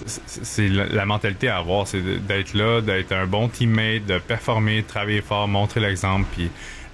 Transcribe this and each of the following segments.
c'est la mentalité à avoir, c'est d'être là, d'être un bon teammate, de performer, de travailler fort, montrer l'exemple. Puis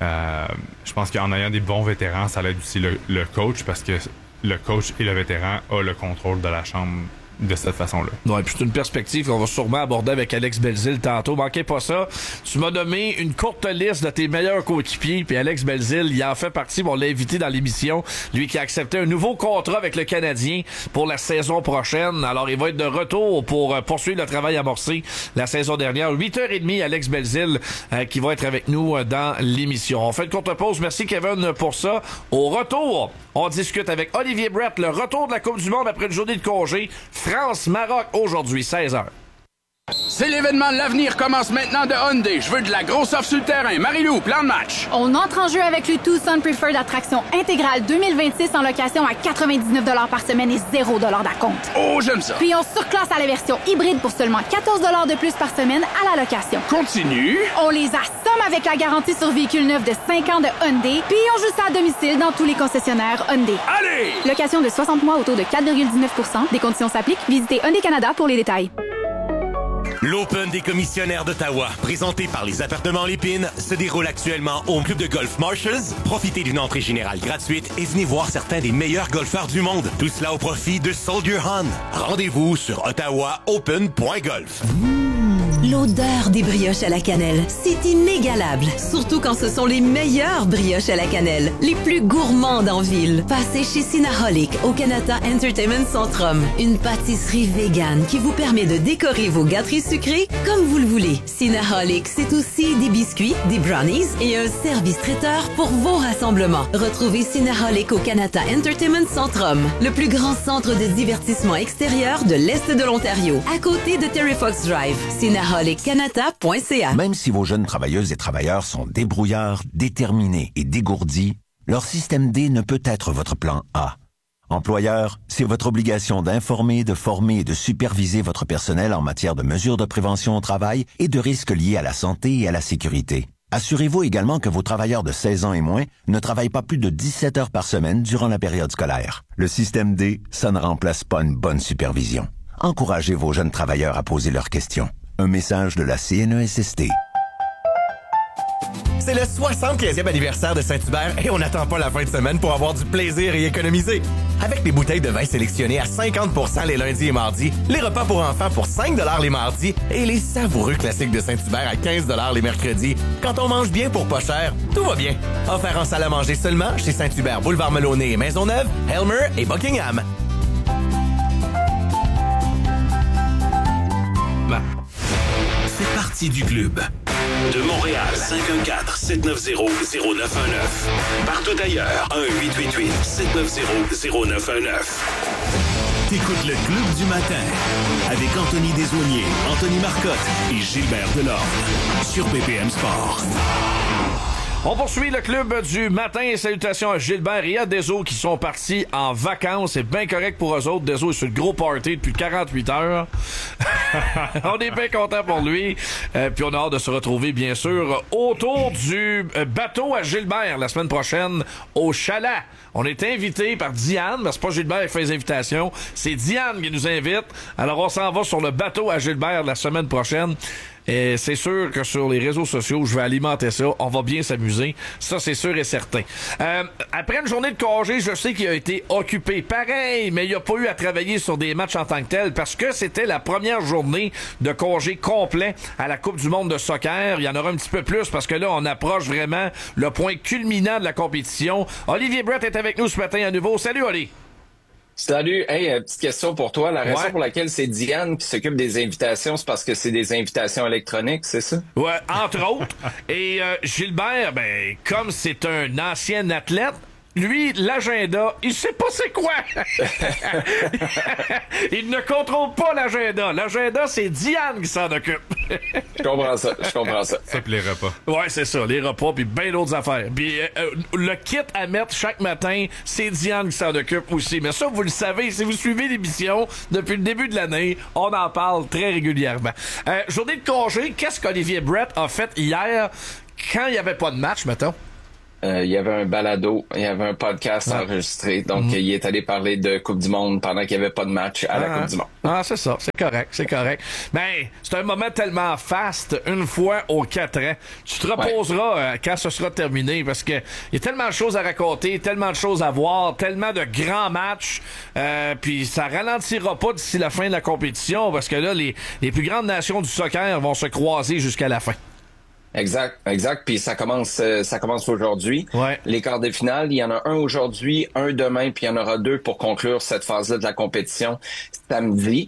je pense qu'en ayant des bons vétérans, ça aide aussi le coach, parce que le coach et le vétéran ont le contrôle de la chambre de cette façon-là. Ouais, puis c'est une perspective qu'on va sûrement aborder avec Alex Belzile tantôt. Manquez pas ça. Tu m'as nommé une courte liste de tes meilleurs coéquipiers, puis Alex Belzile, il en fait partie. On l'a invité dans l'émission. Lui qui a accepté un nouveau contrat avec le Canadien pour la saison prochaine. Alors, il va être de retour pour poursuivre le travail amorcé la saison dernière. 8h30, Alex Belzile qui va être avec nous dans l'émission. On fait une courte pause. Merci, Kevin, pour ça. Au retour, on discute avec Olivier Brett, le retour de la Coupe du Monde après une journée de congé. France-Maroc aujourd'hui, 16h. C'est l'événement de l'avenir commence maintenant de Hyundai. Je veux de la grosse offre sur le terrain. Marie-Lou, plan de match. On entre en jeu avec le Tucson Preferred Attraction intégrale 2026 en location à 99 $ par semaine et 0 $ d'acompte. Oh, j'aime ça. Puis on surclasse à la version hybride pour seulement 14 $ de plus par semaine à la location. Continue. On les assomme avec la garantie sur véhicule neuf de 5 ans de Hyundai. Puis on joue ça à domicile dans tous les concessionnaires Hyundai. Allez! Location de 60 mois au taux de 4,19 %. Des conditions s'appliquent. Visitez Hyundai Canada pour les détails. L'Open des commissionnaires d'Ottawa, présenté par les Appartements Lépine, se déroule actuellement au club de golf Marshalls. Profitez d'une entrée générale gratuite et venez voir certains des meilleurs golfeurs du monde. Tout cela au profit de Soldier Han. Rendez-vous sur ottawaopen.golf. L'odeur des brioches à la cannelle, c'est inégalable. Surtout quand ce sont les meilleures brioches à la cannelle, les plus gourmandes en ville. Passez chez Cinnaholic au Canada Entertainment Centrum. Une pâtisserie végane qui vous permet de décorer vos gâteries sucrées comme vous le voulez. Cinnaholic, c'est aussi des biscuits, des brownies et un service traiteur pour vos rassemblements. Retrouvez Cinnaholic au Canada Entertainment Centrum, le plus grand centre de divertissement extérieur de l'Est de l'Ontario, à côté de Terry Fox Drive. Cinnaholic-Canada.ca. Même si vos jeunes travailleuses et travailleurs sont débrouillards, déterminés et dégourdis, leur système D ne peut être votre plan A. Employeur, c'est votre obligation d'informer, de former et de superviser votre personnel en matière de mesures de prévention au travail et de risques liés à la santé et à la sécurité. Assurez-vous également que vos travailleurs de 16 ans et moins ne travaillent pas plus de 17 heures par semaine durant la période scolaire. Le système D, ça ne remplace pas une bonne supervision. Encouragez vos jeunes travailleurs à poser leurs questions. Un message de la CNESST. C'est le 75e anniversaire de Saint-Hubert et on n'attend pas la fin de semaine pour avoir du plaisir et économiser. Avec des bouteilles de vin sélectionnées à 50% les lundis et mardis, les repas pour enfants pour 5 $ les mardis et les savoureux classiques de Saint-Hubert à 15 $ les mercredis. Quand on mange bien pour pas cher, tout va bien. Offert en salle à manger seulement chez Saint-Hubert, Boulevard Melonnet et Maisonneuve, Helmer et Buckingham. C'est parti du club. De Montréal, 514-790-0919. Partout ailleurs, 1-888-790-0919. T'écoutes le Club du matin avec Anthony Desaulniers, Anthony Marcotte et Gilbert Delorme sur BPM Sport. On poursuit le club du matin et salutations à Gilbert et à Deso qui sont partis en vacances. C'est bien correct pour eux autres. Deso est sur le gros party depuis 48 heures. On est bien content pour lui. Puis on a hâte de se retrouver, bien sûr, autour du bateau à Gilbert la semaine prochaine au Chalet. On est invité par Diane, mais c'est pas Gilbert qui fait les invitations. C'est Diane qui nous invite. Alors on s'en va sur le bateau à Gilbert la semaine prochaine. Et c'est sûr que sur les réseaux sociaux, je vais alimenter ça. On va bien s'amuser. Ça, c'est sûr et certain. Après une journée de congé, je sais qu'il a été occupé. Pareil, mais il n'a pas eu à travailler sur des matchs en tant que tel parce que c'était la première journée de congé complet à la Coupe du monde de soccer. Il y en aura un petit peu plus parce que là, on approche vraiment le point culminant de la compétition. Olivier Brett est avec nous ce matin à nouveau. Salut, Oli. Salut. Hey, petite question pour toi. La raison pour laquelle c'est Diane qui s'occupe des invitations, c'est parce que c'est des invitations électroniques, c'est ça? Ouais, entre autres. Et Gilbert, ben, comme c'est un ancien athlète, lui, l'agenda, il sait pas c'est quoi. Il ne contrôle pas l'agenda. L'agenda, c'est Diane qui s'en occupe. Je comprends ça. Ça puis les repas. Ouais, c'est ça, les repas puis bien d'autres affaires. Puis le kit à mettre chaque matin, c'est Diane qui s'en occupe aussi. Mais ça, vous le savez, si vous suivez l'émission depuis le début de l'année, on en parle très régulièrement. Journée de congé, qu'est-ce qu'Olivier Brett a fait hier quand il n'y avait pas de match, mettons? il y avait un balado, il y avait un podcast enregistré. Donc, il est allé parler de Coupe du Monde pendant qu'il n'y avait pas de match à la Coupe du Monde. Ah, c'est ça. C'est correct. Mais c'est un moment tellement faste, une fois aux 4 ans. Tu te reposeras quand ce sera terminé parce que il y a tellement de choses à raconter, tellement de choses à voir, tellement de grands matchs. Puis ça ralentira pas d'ici la fin de la compétition parce que là, les plus grandes nations du soccer vont se croiser jusqu'à la fin. Exact. Puis ça commence aujourd'hui. Ouais. Les quarts de finale, il y en a un aujourd'hui, un demain, puis il y en aura 2 pour conclure cette phase-là de la compétition samedi.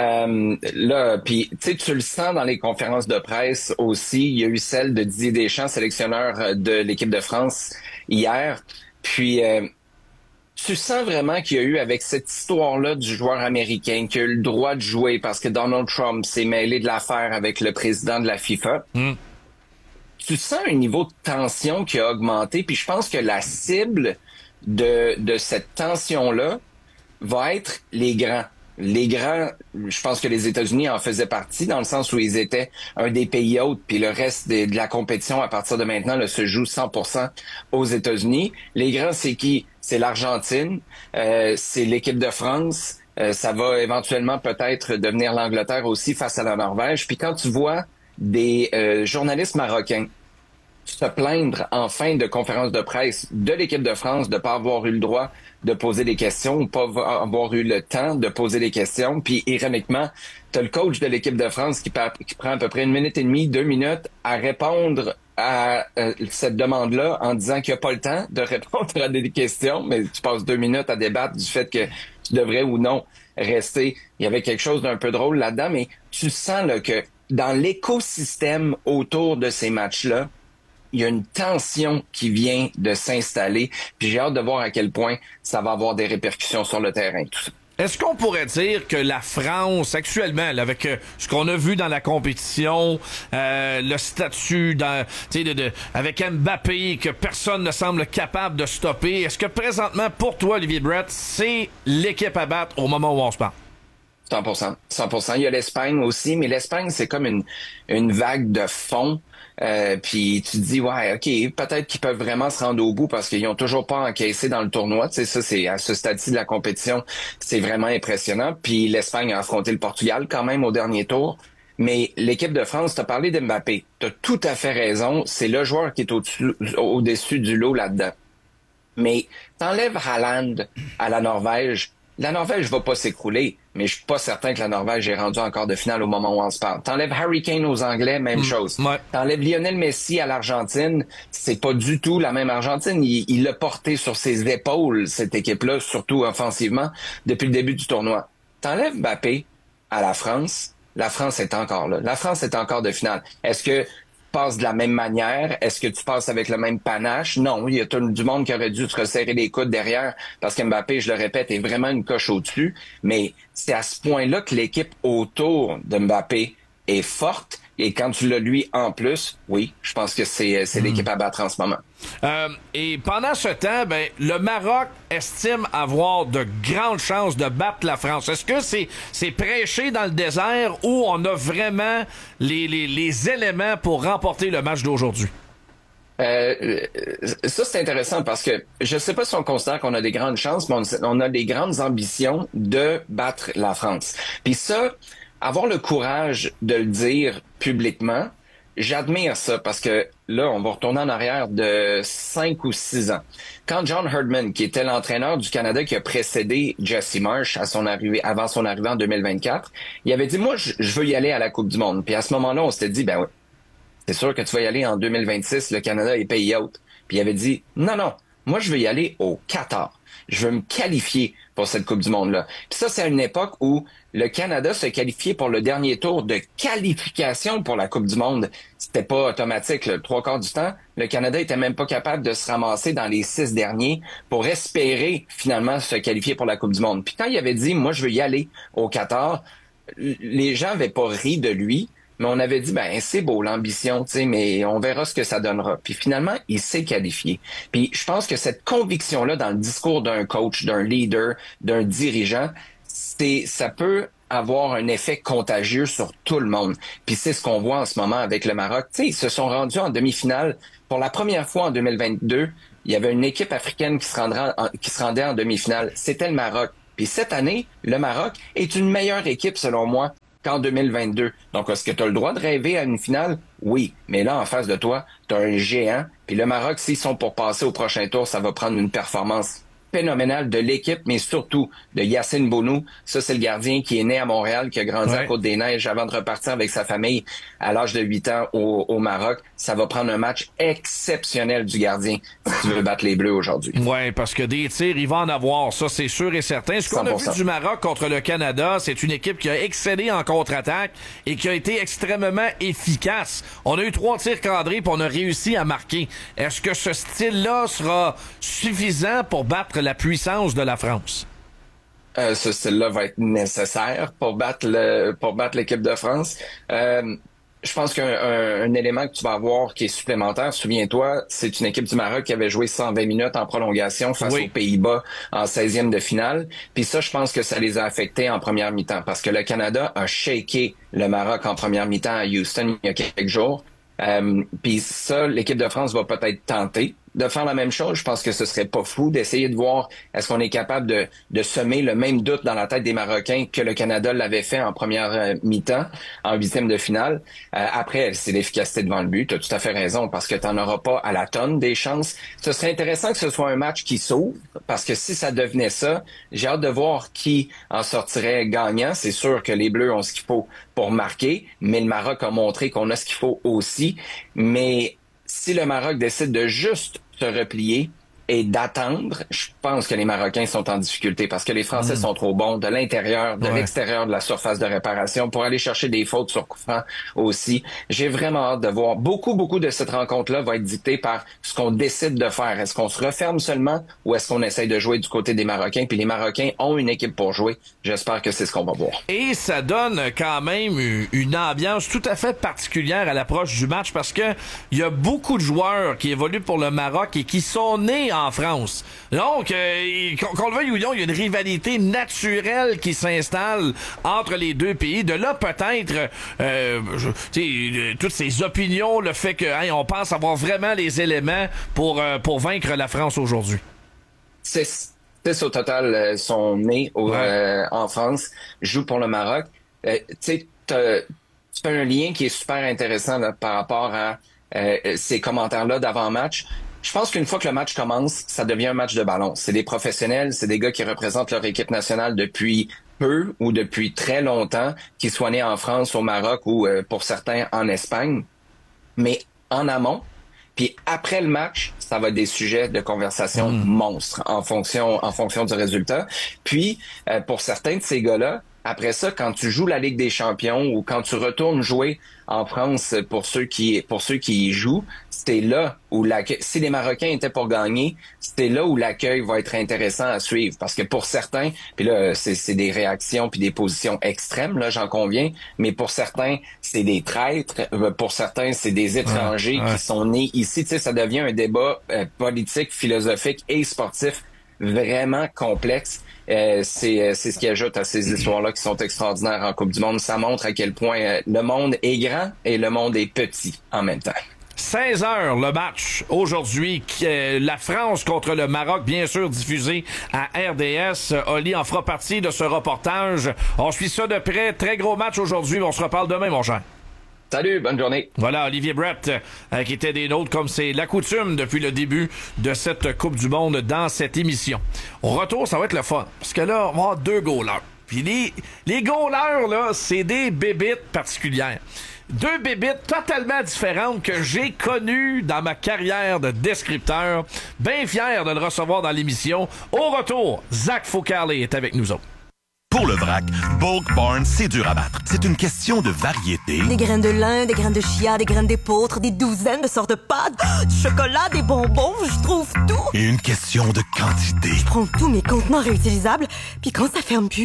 Là, puis tu le sens dans les conférences de presse aussi. Il y a eu celle de Didier Deschamps, sélectionneur de l'équipe de France hier. Puis tu sens vraiment qu'il y a eu, avec cette histoire-là du joueur américain qui a eu le droit de jouer parce que Donald Trump s'est mêlé de l'affaire avec le président de la FIFA. Tu sens un niveau de tension qui a augmenté, puis je pense que la cible de cette tension-là va être les grands. Les grands, je pense que les États-Unis en faisaient partie, dans le sens où ils étaient un des pays hôtes, puis le reste de la compétition, à partir de maintenant, là, se joue 100% aux États-Unis. Les grands, c'est qui? C'est l'Argentine, c'est l'équipe de France, ça va éventuellement peut-être devenir l'Angleterre aussi face à la Norvège. Puis quand tu vois des journalistes marocains se plaindre en fin de conférence de presse de l'équipe de France de pas avoir eu le droit de poser des questions ou pas avoir eu le temps de poser des questions. Puis ironiquement, t'as le coach de l'équipe de France qui prend à peu près 1 minute et demie, 2 minutes à répondre à cette demande-là en disant qu'il n'a pas le temps de répondre à des questions, mais tu passes 2 minutes à débattre du fait que tu devrais ou non rester. Il y avait quelque chose d'un peu drôle là-dedans, mais tu sens là, que dans l'écosystème autour de ces matchs-là, il y a une tension qui vient de s'installer. Puis j'ai hâte de voir à quel point ça va avoir des répercussions sur le terrain, tout ça. Est-ce qu'on pourrait dire que la France, actuellement, là, avec ce qu'on a vu dans la compétition, le statut avec Mbappé, que personne ne semble capable de stopper, est-ce que présentement, pour toi, Olivier Brett, c'est l'équipe à battre au moment où on se parle? 100%. Il y a l'Espagne aussi, mais l'Espagne, c'est comme une vague de fond. Puis tu te dis, ouais, OK, peut-être qu'ils peuvent vraiment se rendre au bout parce qu'ils ont toujours pas encaissé dans le tournoi. Tu sais, ça, c'est à ce stade-ci de la compétition, c'est vraiment impressionnant. Puis l'Espagne a affronté le Portugal quand même au dernier tour. Mais l'équipe de France, t'as parlé d'Mbappé. T'as tout à fait raison. C'est le joueur qui est au-dessus du lot là-dedans. Mais t'enlèves Haaland à la Norvège va pas s'écrouler, mais je suis pas certain que la Norvège est rendue en quart de finale au moment où on se parle. T'enlèves Harry Kane aux Anglais, même chose. Ouais. T'enlèves Lionel Messi à l'Argentine, c'est pas du tout la même Argentine. Il l'a porté sur ses épaules, cette équipe-là, surtout offensivement, depuis le début du tournoi. T'enlèves Mbappé à la France est encore là. La France est encore de finale. Est-ce que passes de la même manière? Est-ce que tu passes avec le même panache? Non, il y a tout du monde qui aurait dû te resserrer les coudes derrière parce que Mbappé, je le répète, est vraiment une coche au-dessus. Mais c'est à ce point-là que l'équipe autour de Mbappé est forte. Et quand tu l'as lui en plus, oui, je pense que c'est l'équipe à battre en ce moment. Et pendant ce temps, le Maroc estime avoir de grandes chances de battre la France. Est-ce que c'est prêché dans le désert ou on a vraiment les éléments pour remporter le match d'aujourd'hui? Ça, c'est intéressant parce que je sais pas si on considère qu'on a des grandes chances, mais on a des grandes ambitions de battre la France. Puis ça, avoir le courage de le dire publiquement, j'admire ça parce que là, on va retourner en arrière de 5 ou 6 ans. Quand John Herdman, qui était l'entraîneur du Canada qui a précédé Jesse Marsh avant son arrivée en 2024, il avait dit, moi, je veux y aller à la Coupe du Monde. Puis à ce moment-là, on s'était dit, ben oui, c'est sûr que tu vas y aller en 2026, le Canada est pays hôte. Puis il avait dit, non, moi, je veux y aller au Qatar. Je veux me qualifier pour cette Coupe du Monde-là. Puis ça, c'est à une époque où le Canada se qualifiait pour le dernier tour de qualification pour la Coupe du Monde. C'était pas automatique. Le 3/4 du temps, le Canada était même pas capable de se ramasser dans les 6 derniers pour espérer finalement se qualifier pour la Coupe du Monde. Puis quand il avait dit, moi, je veux y aller au Qatar, les gens avaient pas ri de lui, mais on avait dit, c'est beau l'ambition, tu sais, mais on verra ce que ça donnera. Puis finalement, il s'est qualifié. Puis je pense que cette conviction-là dans le discours d'un coach, d'un leader, d'un dirigeant, ça peut avoir un effet contagieux sur tout le monde. Puis c'est ce qu'on voit en ce moment avec le Maroc. Tu sais, ils se sont rendus en demi-finale. Pour la première fois en 2022, il y avait une équipe africaine qui se rendait en demi-finale. C'était le Maroc. Puis cette année, le Maroc est une meilleure équipe, selon moi, qu'en 2022. Donc, est-ce que tu as le droit de rêver à une finale? Oui. Mais là, en face de toi, tu as un géant. Puis le Maroc, s'ils sont pour passer au prochain tour, ça va prendre une performance phénoménal de l'équipe, mais surtout de Yacine Bounou. Ça, c'est le gardien qui est né à Montréal, qui a grandi à Côte-des-Neiges avant de repartir avec sa famille à l'âge de 8 ans au Maroc. Ça va prendre un match exceptionnel du gardien si tu veux battre les Bleus aujourd'hui. Oui, parce que des tirs, il va en avoir. Ça, c'est sûr et certain. Ce qu'on a vu du Maroc contre le Canada, c'est une équipe qui a excellé en contre-attaque et qui a été extrêmement efficace. On a eu 3 tirs cadrés puis on a réussi à marquer. Est-ce que ce style-là sera suffisant pour battre la puissance de la France? Ce style-là va être nécessaire pour battre l'équipe de France. Je pense qu'un élément que tu vas avoir qui est supplémentaire, souviens-toi, c'est une équipe du Maroc qui avait joué 120 minutes en prolongation face aux Pays-Bas en 16e de finale. Puis ça, je pense que ça les a affectés en première mi-temps parce que le Canada a shaké le Maroc en première mi-temps à Houston il y a quelques jours. Puis ça, l'équipe de France va peut-être tenter de faire la même chose. Je pense que ce serait pas fou d'essayer de voir est-ce qu'on est capable de semer le même doute dans la tête des Marocains que le Canada l'avait fait en première mi-temps, en 8e de finale. Après, c'est l'efficacité devant le but. Tu as tout à fait raison parce que tu n'en auras pas à la tonne des chances. Ce serait intéressant que ce soit un match qui s'ouvre parce que si ça devenait ça, j'ai hâte de voir qui en sortirait gagnant. C'est sûr que les Bleus ont ce qu'il faut pour marquer, mais le Maroc a montré qu'on a ce qu'il faut aussi. Mais si le Maroc décide de juste se replier et d'attendre, je pense que les Marocains sont en difficulté parce que les Français sont trop bons de l'intérieur, de l'extérieur de la surface de réparation pour aller chercher des fautes sur coup franc aussi. J'ai vraiment hâte de voir. Beaucoup de cette rencontre-là va être dictée par ce qu'on décide de faire. Est-ce qu'on se referme seulement ou est-ce qu'on essaye de jouer du côté des Marocains? Puis les Marocains ont une équipe pour jouer. J'espère que c'est ce qu'on va voir. Et ça donne quand même une ambiance tout à fait particulière à l'approche du match parce que il y a beaucoup de joueurs qui évoluent pour le Maroc et qui sont nés en France. Donc, qu'on le veuille ou non, il y a une rivalité naturelle qui s'installe entre les deux pays. De là, peut-être, toutes ces opinions, le fait que on pense avoir vraiment les éléments pour vaincre la France aujourd'hui. C'est au total sont nés en France, jouent pour le Maroc. Tu fais un lien qui est super intéressant là, par rapport à ces commentaires-là d'avant-match. Je pense qu'une fois que le match commence, ça devient un match de ballon. C'est des professionnels, c'est des gars qui représentent leur équipe nationale depuis peu ou depuis très longtemps, qu'ils soient nés en France, au Maroc ou pour certains en Espagne. Mais en amont, puis après le match, ça va être des sujets de conversation monstres en fonction du résultat. Puis pour certains de ces gars-là, après ça, quand tu joues la Ligue des Champions ou quand tu retournes jouer en France pour ceux qui y jouent, c'était là où si les Marocains étaient pour gagner, c'était là où l'accueil va être intéressant à suivre. Parce que pour certains, puis là, c'est des réactions puis des positions extrêmes, là, j'en conviens, mais pour certains, c'est des traîtres, pour certains, c'est des étrangers qui sont nés ici. Tu sais, ça devient un débat politique, philosophique et sportif vraiment complexe. C'est ce qui ajoute à ces histoires-là qui sont extraordinaires en Coupe du Monde. Ça montre à quel point le monde est grand et le monde est petit en même temps. 16h, le match aujourd'hui. La France contre le Maroc, bien sûr, diffusé à RDS. Oli en fera partie de ce reportage. On suit ça de près. Très gros match aujourd'hui. On se reparle demain, mon cher. Salut, bonne journée. Voilà, Olivier Brett, qui était des nôtres comme c'est la coutume depuis le début de cette Coupe du Monde dans cette émission. Au retour, ça va être le fun. Parce que là, on va avoir 2 goalers. Puis les goalers, là, c'est des bébites particulières. 2 bébites totalement différentes que j'ai connues dans ma carrière de descripteur. Bien fier de le recevoir dans l'émission. Au retour, Zach Focale est avec nous autres. Pour le vrac, Bulk Barn, c'est dur à battre. C'est une question de variété. Des graines de lin, des graines de chia, des graines d'épeautre, des douzaines de sortes de pâtes, du chocolat, des bonbons, je trouve tout. Et une question de quantité. Je prends tous mes contenants réutilisables, puis quand ça ferme plus,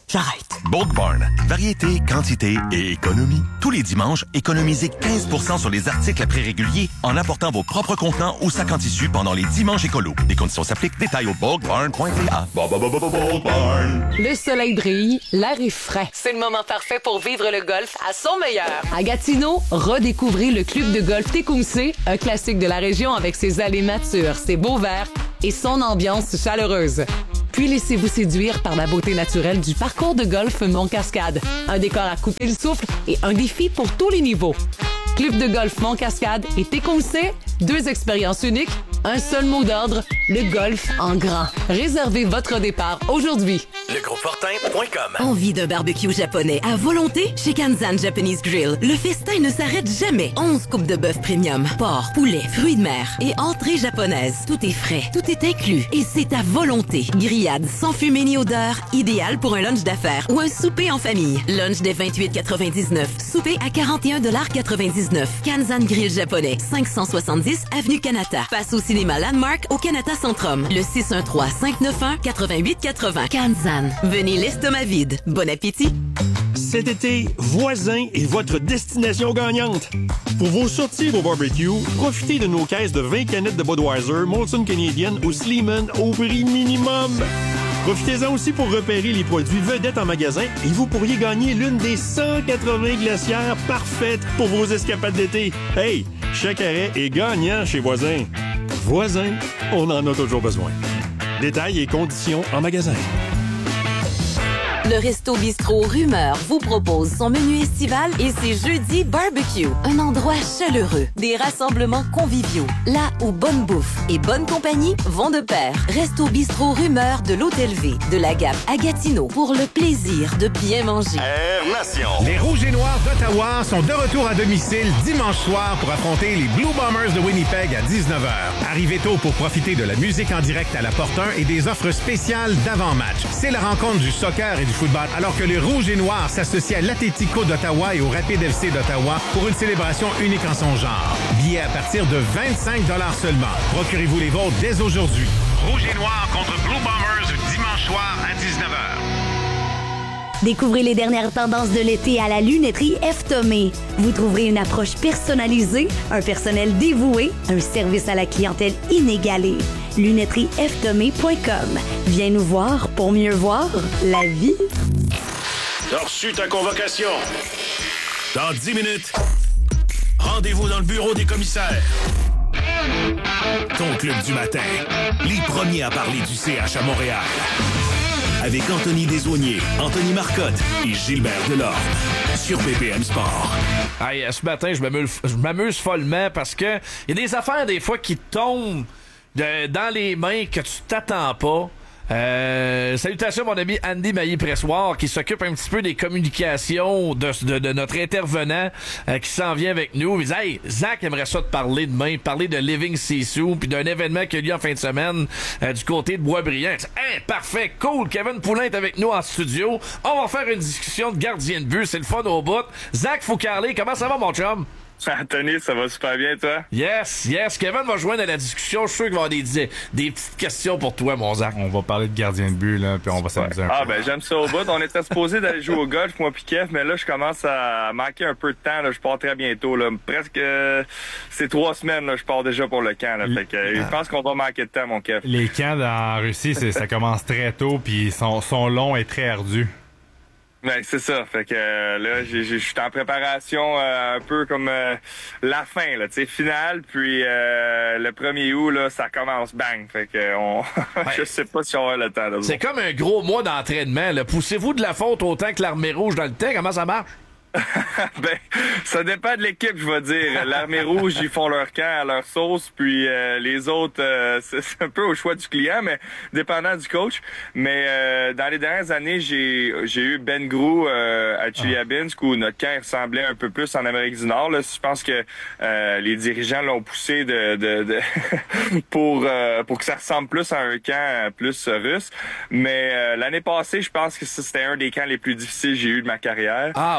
J'arrête. Bulk Barn. Variété, quantité et économie. Tous les dimanches, économisez 15% sur les articles à prix régulier en apportant vos propres contenants ou sacs en tissu pendant les dimanches écolos. Les conditions s'appliquent. Détails au bulkbarn.ca. Bulk Barn. Le soleil brille, l'air est frais. C'est le moment parfait pour vivre le golf à son meilleur. À Gatineau, redécouvrez le club de golf Tecumseh, un classique de la région avec ses allées matures, ses beaux verts et son ambiance chaleureuse. Puis laissez-vous séduire par la beauté naturelle du parcours de golf Mont-Cascade. Un décor à couper le souffle et un défi pour tous les niveaux. Club de golf Mont-Cascade et Tecumseh, 2 expériences uniques, un seul mot d'ordre, le golf en grand. Réservez votre départ aujourd'hui. Legroupefortin.com. Envie d'un barbecue japonais à volonté? Chez Kanzan Japanese Grill, le festin ne s'arrête jamais. 11 coupes de bœuf premium, porc, poulet, fruits de mer et entrée japonaise. Tout est frais, tout est inclus et c'est à volonté. Grillade sans fumée ni odeur, idéal pour un lunch d'affaires ou un souper en famille. Lunch dès 28,99, souper à 41,99 $. Kanzan Grill japonais, 570 Avenue Kanata. Passe au cinéma Landmark au Kanata Centrum. Le 613-591-8880. Kanzan. Venez l'estomac vide. Bon appétit. Cet été, Voisin est votre destination gagnante. Pour vos sorties au barbecue, profitez de nos caisses de 20 canettes de Budweiser, Molson Canadian ou Sleeman au prix minimum. Profitez-en aussi pour repérer les produits vedettes en magasin et vous pourriez gagner l'une des 180 glacières parfaites pour vos escapades d'été. Hey, chaque arrêt est gagnant chez Voisin. Voisin, on en a toujours besoin. Détails et conditions en magasin. Le Resto Bistrot Rumeur vous propose son menu estival et ses jeudis barbecue. Un endroit chaleureux, des rassemblements conviviaux, là où bonne bouffe et bonne compagnie vont de pair. Resto Bistrot Rumeur de l'Hôtel V, de la Gap à Gatineau, pour le plaisir de bien manger. Air Nation. Les Rouges et Noirs d'Ottawa sont de retour à domicile dimanche soir pour affronter les Blue Bombers de Winnipeg à 19h. Arrivez tôt pour profiter de la musique en direct à la Porte 1 et des offres spéciales d'avant-match. C'est la rencontre du soccer et du football, alors que les Rouges et Noirs s'associent à l'Atlético d'Ottawa et au Rapid FC d'Ottawa pour une célébration unique en son genre. Billets à partir de 25 $ seulement. Procurez-vous les vôtres dès aujourd'hui. Rouges et Noirs contre Blue Bombers dimanche soir à 19h. Découvrez les dernières tendances de l'été à la lunetterie F. Thomé. Vous trouverez une approche personnalisée, un personnel dévoué, un service à la clientèle inégalé. lunetteriefthomé.com. Viens nous voir pour mieux voir la vie. T'as reçu ta convocation. Dans 10 minutes, rendez-vous dans le bureau des commissaires. Ton club du matin, les premiers à parler du CH à Montréal. Avec Anthony Desaulniers, Anthony Marcotte et Gilbert Delorme sur BPM Sport. Hey, ce matin, je m'amuse follement parce que il y a des affaires des fois qui tombent dans les mains que tu t'attends pas. Salutations mon ami Andy Mailly-Pressoir qui s'occupe un petit peu des communications de notre intervenant qui s'en vient avec nous. Il dit hey, Zach aimerait ça te parler demain, parler de Living Sisu puis d'un événement qui a lieu en fin de semaine du côté de Boisbriand. Hey, parfait, cool, Kevin Poulin est avec nous en studio. On va faire une discussion de gardien de but, c'est le fun au bout. Zach Foucarlé, comment ça va mon chum? Anthony, ça va super bien, toi? Yes. Kevin va joindre à la discussion. Je suis sûr qu'il va y avoir des petites questions pour toi, mon Zach. On va parler de gardien de but, là, puis on va s'amuser un peu. Ah, ben, j'aime ça au bout. On était supposé d'aller jouer au golf, moi pis Kev, mais là, je commence à manquer un peu de temps, là. Je pars très bientôt, là. Presque, c'est 3 semaines, là. Je pars déjà pour le camp, là. Fait que, je pense qu'on va manquer de temps, mon Kev. Les camps en Russie, ça commence très tôt, puis sont longs et très ardus. Ben, c'est ça. Fait que là, je suis en préparation un peu comme la fin, là, tu sais, finale. Puis le 1er août, là, ça commence bang. Fait que je sais pas si on va le temps. C'est comme un gros mois d'entraînement. Là. Poussez-vous de la faute autant que l'Armée rouge dans le temps? Comment ça marche? Ben, ça dépend de l'équipe, je vais dire. L'Armée rouge, ils font leur camp à leur sauce, puis les autres, c'est un peu au choix du client, mais dépendant du coach. Mais dans les dernières années, j'ai eu Ben Grou à Chelyabinsk, où notre camp ressemblait un peu plus en Amérique du Nord. Là. Je pense que les dirigeants l'ont poussé pour que ça ressemble plus à un camp plus russe. Mais l'année passée, je pense que c'était un des camps les plus difficiles que j'ai eu de ma carrière. Ah oui.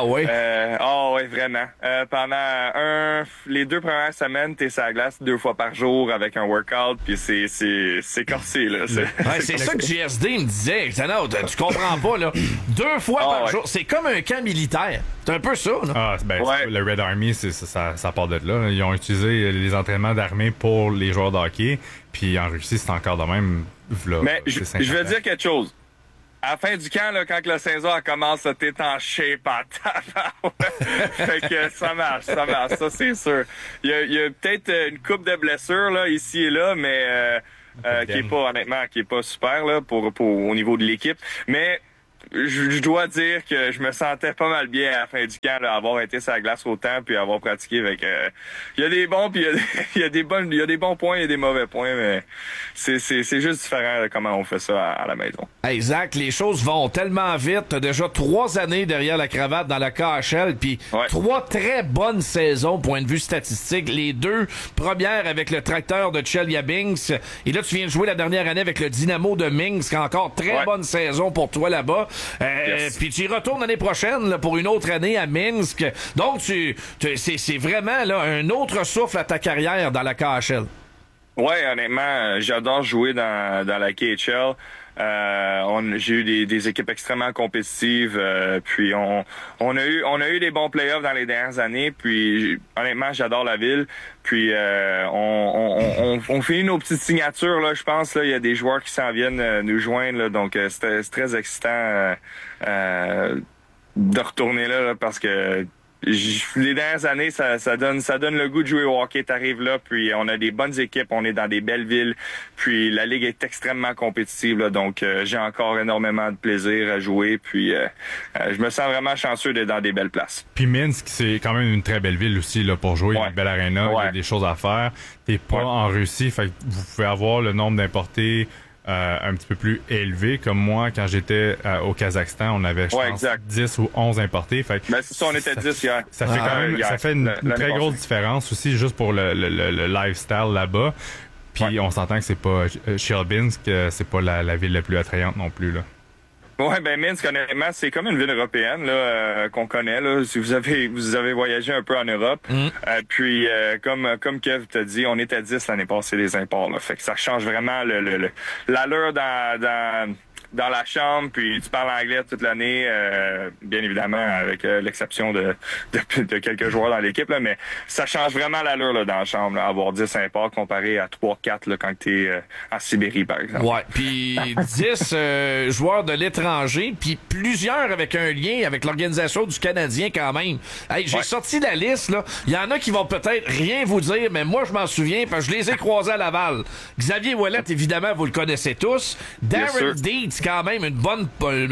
oui, vraiment. Pendant les 2 premières semaines, t'es sur la glace 2 fois par jour avec un workout, puis c'est corsé, là. C'est ça que JSD me disait. Non, tu comprends pas, là. 2 fois par jour, c'est comme un camp militaire. C'est un peu ça, là. Le Red Army, ça part de là. Ils ont utilisé les entraînements d'armée pour les joueurs de hockey, puis en Russie, c'est encore de même. Là, mais je vais dire quelque chose. À la fin du camp, là, quand la saison commence, t'es en shape en tabac. Fait que ça marche, ça c'est sûr. Il y a peut-être une coupe de blessures là, ici et là, mais qui est pas super là pour au niveau de l'équipe. Mais je dois dire que je me sentais pas mal bien à la fin du camp d'avoir été sur la glace autant puis avoir pratiqué avec il y a des bons puis il y a des bons points et des mauvais points, mais c'est juste différent de comment on fait ça à la maison. Hey Zach, les choses vont tellement vite. T'as déjà 3 années derrière la cravate dans la KHL, puis 3 très bonnes saisons point de vue statistique. Les 2 premières avec le tracteur de Chelyabinsk, et là tu viens de jouer la dernière année avec le Dynamo de Minsk. Encore très bonne saison pour toi là-bas. Puis tu y retournes l'année prochaine là, pour une autre année à Minsk. Donc c'est vraiment là un autre souffle à ta carrière dans la KHL. Ouais, honnêtement, j'adore jouer dans la KHL. J'ai eu des équipes extrêmement compétitives, puis on a eu des bons playoffs dans les dernières années, puis honnêtement j'adore la ville, puis on finit nos petites signatures là, je pense là, il y a des joueurs qui s'en viennent nous joindre là, donc c'est très excitant de retourner là parce que les dernières années, ça donne le goût de jouer au hockey. T'arrives là, puis on a des bonnes équipes, on est dans des belles villes, puis la ligue est extrêmement compétitive, là, donc j'ai encore énormément de plaisir à jouer, puis je me sens vraiment chanceux d'être dans des belles places. Puis Minsk, c'est quand même une très belle ville aussi là pour jouer, une belle aréna, il y a des choses à faire. T'es pas en Russie, fait que vous pouvez avoir le nombre d'importés un petit peu plus élevé, comme moi quand j'étais au Kazakhstan, on avait je pense 10 ou 11 importés. Fait c'est ça, on était 10 hier. Ça fait quand même ça fait une très grosse différence aussi juste pour le lifestyle là-bas. Puis on s'entend que c'est pas Chelyabinsk, c'est pas la ville la plus attrayante non plus là. Ouais, Minsk, honnêtement, c'est comme une ville européenne là qu'on connaît là. Si vous avez voyagé un peu en Europe, puis comme Kev t'a dit, on était 10 l'année passée des imports là. Fait que ça change vraiment l'allure dans la chambre, puis tu parles anglais toute l'année, bien évidemment avec l'exception de quelques joueurs dans l'équipe là, mais ça change vraiment l'allure là dans la chambre là, avoir 10 imports comparé à 3-4 là quand t'es en Sibérie par exemple. Ouais, puis 10 joueurs de l'étranger, puis plusieurs avec un lien avec l'organisation du Canadien quand même. Hey, j'ai sorti la liste là, il y en a qui vont peut-être rien vous dire, mais moi je m'en souviens parce que je les ai croisés à Laval. Xavier Ouellet, évidemment, vous le connaissez tous. Darren Dietz, quand même une bonne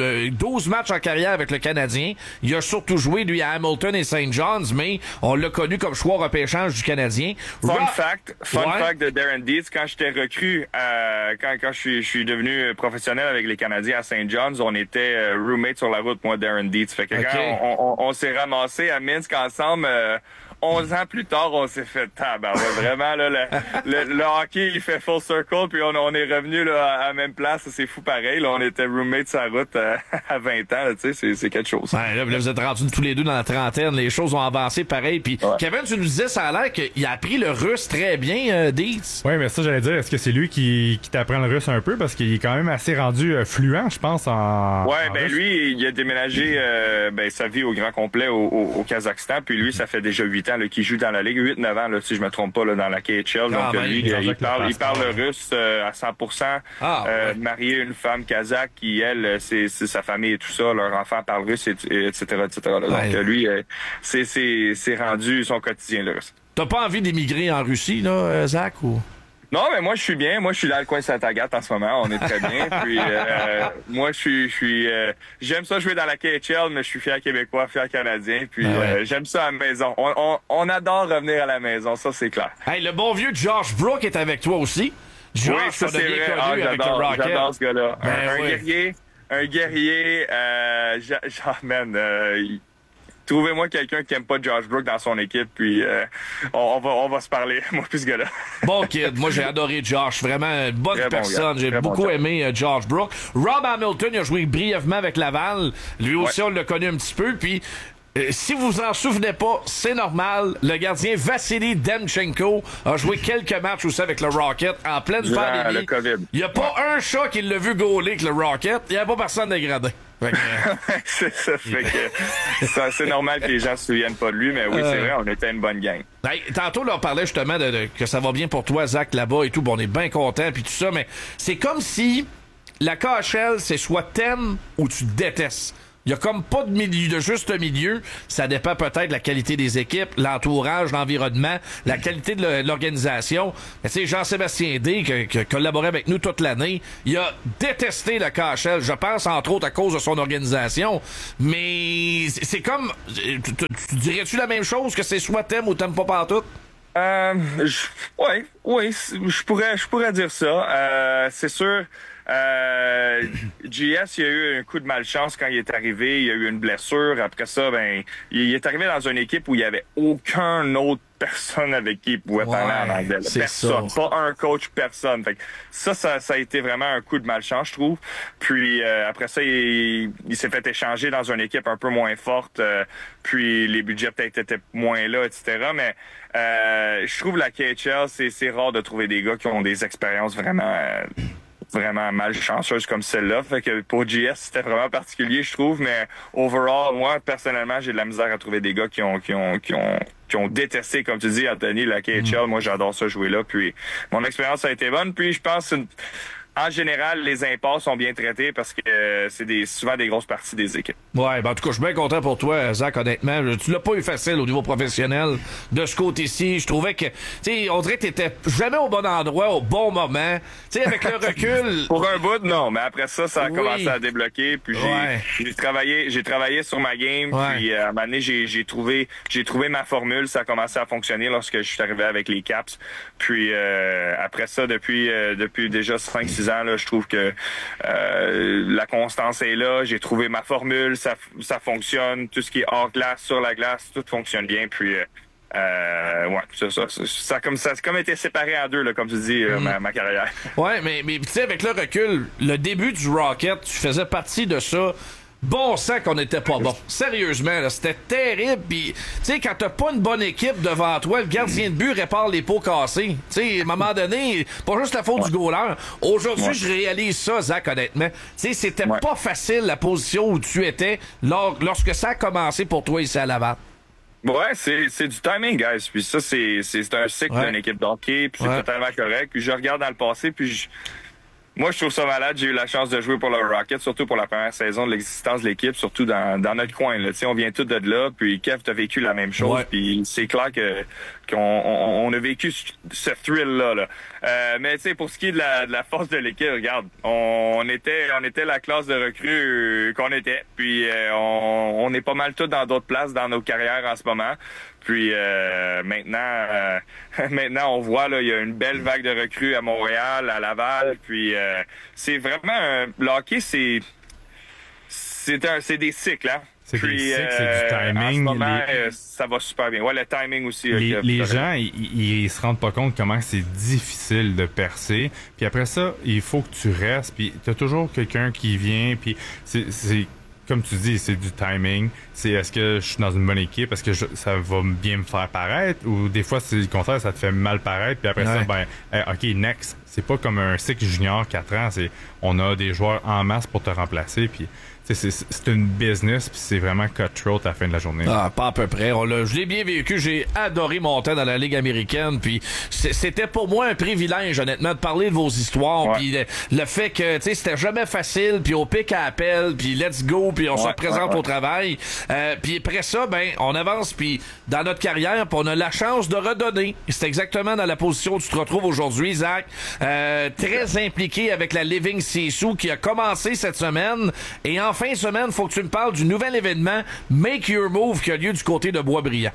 12 matchs en carrière avec le Canadien. Il a surtout joué, lui, à Hamilton et St. John's, mais on l'a connu comme choix repêchage du Canadien. Fun fact de Darren Dietz, quand j'étais recru, quand je suis devenu professionnel avec les Canadiens à St. John's, on était roommates sur la route, moi, Darren Dietz. Fait que quand on s'est ramassé à Minsk ensemble, 11 ans plus tard, on s'est fait vraiment là, le hockey il fait full circle, puis on est revenu là à la même place, c'est fou pareil. Là, on était roommates sur la route à 20 ans, tu sais, c'est quelque chose. Ouais, là, vous êtes rendus tous les deux dans la trentaine, les choses ont avancé pareil. Puis Kevin, tu nous disais, ça a l'air qu'il a appris le russe très bien, Dietz. Oui, mais ça j'allais dire, est-ce que c'est lui qui t'apprend le russe un peu parce qu'il est quand même assez rendu fluent, je pense en russe. Lui, il a déménagé sa vie au grand complet au Kazakhstan, puis lui, ça fait déjà 8 ans là, qu'il joue dans la ligue, 8-9 ans, là, si je me trompe pas, là, dans la KHL. Donc, lui, il parle le russe à 100%. Marié une femme kazakh qui, elle, c'est sa famille et tout ça, leur enfant parle russe, etc. Là. Donc, lui, c'est rendu son quotidien, le russe. T'as pas envie d'émigrer en Russie, là, Zach, ou... Non, mais moi, je suis bien. Moi, je suis dans le coin de Saint-Agathe en ce moment. On est très bien. Puis, moi, je suis j'aime ça jouer dans la KHL, mais je suis fier québécois, fier canadien. Puis, j'aime ça à la maison. On adore revenir à la maison. Ça, c'est clair. Hey, le bon vieux Josh Brook est avec toi aussi. Josh, oui, ça, c'est vrai. J'adore ce gars-là. Un guerrier, trouvez-moi quelqu'un qui aime pas Josh Brook dans son équipe, puis on va se parler, moi plus ce gars-là. Bon kid, moi j'ai adoré Josh, vraiment une bonne personne, j'ai beaucoup aimé Josh Brook. Rob Hamilton, il a joué brièvement avec Laval, lui aussi on l'a connu un petit peu, puis Si vous en souvenez pas, c'est normal. Le gardien Vassili Demchenko a joué quelques matchs aussi avec le Rocket en pleine pandémie. Le COVID. Il n'y a pas un chat qui l'a vu gauler avec le Rocket. Il n'y a pas personne dégradé. C'est ça. Fait que c'est normal que les gens se souviennent pas de lui, mais oui, c'est vrai, on était une bonne gang. Hey, tantôt, là, on parlait justement que ça va bien pour toi, Zach, là-bas et tout. Bon, on est bien content puis tout ça, mais c'est comme si la KHL, c'est soit t'aimes ou tu détestes. Il y a comme pas de milieu, de juste milieu. Ça dépend peut-être de la qualité des équipes, l'entourage, l'environnement, la qualité de l'organisation. Mais tu sais, Jean-Sébastien D, qui a collaboré avec nous toute l'année, il a détesté la KHL. Je pense, entre autres, à cause de son organisation. Mais c'est comme... Tu dirais-tu la même chose, que c'est soit t'aimes ou t'aimes pas partout? Oui, je pourrais dire ça. C'est sûr... JS, il a eu un coup de malchance quand il est arrivé. Il a eu une blessure. Après ça, il est arrivé dans une équipe où il y avait aucun autre personne avec qui il pouvait parler en anglais. Personne. Pas un coach, personne. Fait que ça a été vraiment un coup de malchance, je trouve. Puis après ça, il s'est fait échanger dans une équipe un peu moins forte. Puis les budgets peut-être étaient moins là, etc. Mais je trouve la KHL, c'est rare de trouver des gars qui ont des expériences vraiment malchanceuses comme celle-là. Fait que pour JS, c'était vraiment particulier, je trouve, mais overall, moi, personnellement, j'ai de la misère à trouver des gars qui ont détesté, comme tu dis, Anthony, la KHL. Moi, j'adore ça jouer là. Puis mon expérience a été bonne. Puis je pense en général, les impasses sont bien traités parce que c'est souvent des grosses parties des équipes. Ouais, en tout cas, je suis bien content pour toi, Zach, honnêtement. Tu l'as pas eu facile au niveau professionnel de ce côté-ci. Je trouvais que, tu sais, on dirait que t'étais jamais au bon endroit, au bon moment. Tu sais, avec le recul... Pour un bout, non, mais après ça a commencé à débloquer. Puis j'ai travaillé sur ma game. Puis à un moment donné, j'ai trouvé ma formule. Ça a commencé à fonctionner lorsque je suis arrivé avec les Caps. Puis après ça, depuis déjà 5-6 ans, là, je trouve que la constance est là. J'ai trouvé ma formule, ça fonctionne. Tout ce qui est hors glace, sur la glace, tout fonctionne bien. Puis c'est ça. Ça a comme été séparé en deux, là, comme tu dis, ma carrière. Ouais, mais tu sais, avec le recul, le début du Rocket, tu faisais partie de ça. Bon sang qu'on était pas bon. Sérieusement, là, c'était terrible. Puis, tu sais, quand t'as pas une bonne équipe devant toi, le gardien de but répare les pots cassés. Tu sais, à un moment donné, pas juste la faute du goaler. Aujourd'hui, je réalise ça, Zach, honnêtement. Tu sais, c'était pas facile la position où tu étais lorsque ça a commencé pour toi ici à Laval. Ouais, c'est du timing, guys. Puis ça, c'est un cycle d'une équipe d'hockey. Puis c'est totalement correct. Puis je regarde dans le passé, puis moi, je trouve ça malade. J'ai eu la chance de jouer pour le Rocket, surtout pour la première saison de l'existence de l'équipe, surtout dans notre coin. Là. On vient tous de là, puis Kev, t'as vécu la même chose. Puis c'est clair qu'on a vécu ce thrill-là. Là. Mais pour ce qui est de la force de l'équipe, regarde, on était la classe de recrues qu'on était. Puis on est pas mal tous dans d'autres places dans nos carrières en ce moment. Puis maintenant, on voit là, il y a une belle vague de recrues à Montréal, à Laval. Puis c'est vraiment le hockey, c'est des cycles, hein. C'est des cycles, c'est du timing. En ce moment, ça va super bien. Ouais, le timing aussi. Les gens, ils se rendent pas compte comment c'est difficile de percer. Puis après ça, il faut que tu restes. Puis t'as toujours quelqu'un qui vient. Puis c'est comme tu dis, c'est du timing. C'est est-ce que je suis dans une bonne équipe? Est-ce que ça va bien me faire paraître? Ou des fois, c'est le contraire, ça te fait mal paraître. Puis après ça, OK, next. C'est pas comme un cycle junior 4 ans. On a des joueurs en masse pour te remplacer. Puis c'est une business, puis c'est vraiment cutthroat à la fin de la journée. Ah, pas à peu près. Je l'ai bien vécu. J'ai adoré mon temps dans la Ligue américaine. Puis c'était pour moi un privilège, honnêtement, de parler de vos histoires. Puis le fait que, tu sais, c'était jamais facile. Puis au pic à appel, puis let's go, puis on se représente au travail. Puis après ça, on avance, puis dans notre carrière, puis on a la chance de redonner. C'est exactement dans la position où tu te retrouves aujourd'hui, Zach. Très impliqué avec la Living Sisu qui a commencé cette semaine. Et en fin de semaine, faut que tu me parles du nouvel événement Make Your Move qui a lieu du côté de Boisbriand.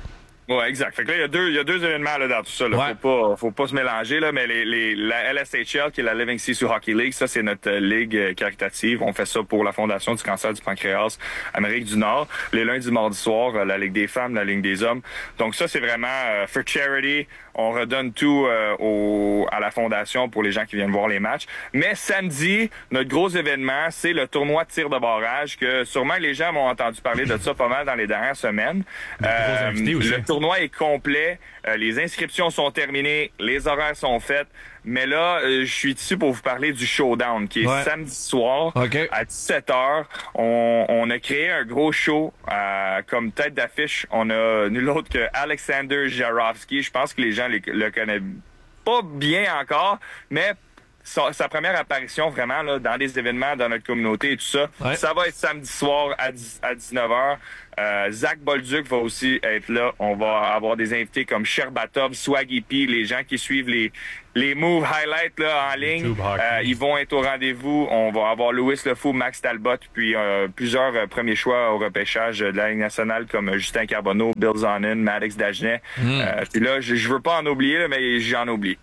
Ouais, exact. Fait que là, il y a deux événements là, dans tout ça. Là. Ouais. Faut pas se mélanger, là, mais la LSHL, qui est la Living Sisu Hockey League, ça, c'est notre ligue caritative. On fait ça pour la Fondation du cancer du pancréas Amérique du Nord. Les lundis, mardis soirs, la Ligue des femmes, la Ligue des hommes. Donc ça, c'est vraiment for charity. On redonne tout à la Fondation pour les gens qui viennent voir les matchs. Mais samedi, notre gros événement, c'est le tournoi de tir de barrage, que sûrement les gens m'ont entendu parler de ça pas mal dans les dernières semaines. Le tournoi est complet. Les inscriptions sont terminées. Les horaires sont faits. Mais là, je suis ici pour vous parler du showdown, qui est samedi soir à 17h. On a créé un gros show comme tête d'affiche. On a nul autre que Alexander Jarofsky. Je pense que les gens le connaissent pas bien encore, mais sa première apparition vraiment là, dans des événements dans notre communauté et tout ça, ça va être samedi soir à 19h. Zach Bolduc va aussi être là. On va avoir des invités comme Sherbatov, Swaggy P, les gens qui suivent les moves highlights là, en ligne. Ils vont être au rendez-vous. On va avoir Louis Lefou, Max Talbot, puis plusieurs premiers choix au repêchage de la Ligue nationale comme Justin Carbonneau, Bill Zonin, Maddox Dagenet. Puis là, je veux pas en oublier, là, mais j'en oublie.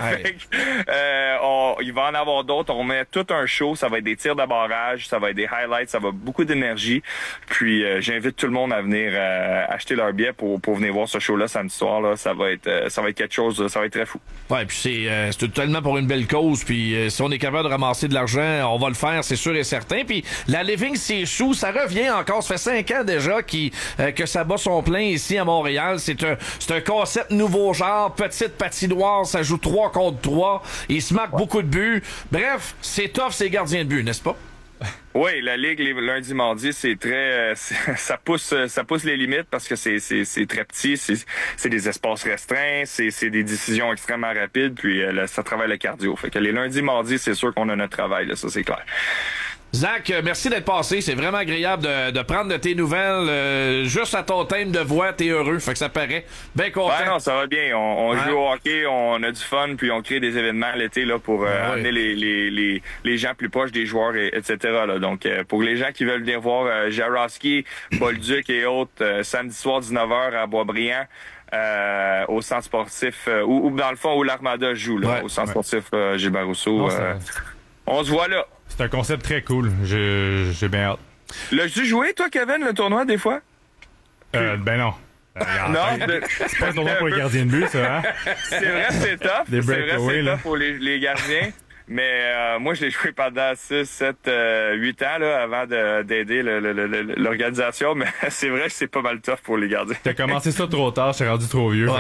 Il va en avoir d'autres. On met tout un show. Ça va être des tirs de barrage, ça va être des highlights, ça va beaucoup d'énergie. Puis j'invite tout le monde à venir acheter leur billet pour venir voir ce show-là samedi soir. Là. Ça va être quelque chose, ça va être très fou. Ouais, puis c'est totalement pour une belle cause. Puis si on est capable de ramasser de l'argent, on va le faire, c'est sûr et certain. Puis la Living Sisu, ça revient encore. Ça fait 5 ans déjà que ça bat son plein ici à Montréal. C'est un concept nouveau genre, petite patinoire, ça joue 3 contre 3. Il se marque beaucoup de buts. Bref, c'est tough, c'est gardien de but, n'est-ce pas? Oui, la ligue les lundis, mardis, c'est très ça pousse les limites parce que c'est très petit, c'est des espaces restreints, c'est des décisions extrêmement rapides, puis ça travaille le cardio. Fait que les lundis, mardis, c'est sûr qu'on a notre travail, là, ça c'est clair. Zach, merci d'être passé. C'est vraiment agréable de prendre de tes nouvelles. Juste à ton thème de voix, t'es heureux. Fait que ça paraît. Bien content. Ben non, ça va bien. On joue au hockey, on a du fun, puis on crée des événements l'été là pour amener les gens plus proches des joueurs, etc. Là. Donc, pour les gens qui veulent venir voir Jarofsky, Bolduc et autres, samedi soir 19h à Boisbriand, au centre sportif, ou dans le fond où l'Armada joue, là, au centre sportif Gilbert Rousseau. On se voit là. C'est un concept très cool. J'ai bien hâte. L'as-tu joué, toi, Kevin, le tournoi, des fois? Ben non. Non, c'est pas un tournoi pour les gardiens de but, ça, hein? C'est vrai, c'est tough. Des breakaways, là. Pour les gardiens. Mais moi, je l'ai joué pendant 6, 7, 8 ans là, avant d'aider l'organisation. Mais c'est vrai que c'est pas mal tough pour les gardiens. T'as commencé ça trop tard, j'ai rendu trop vieux.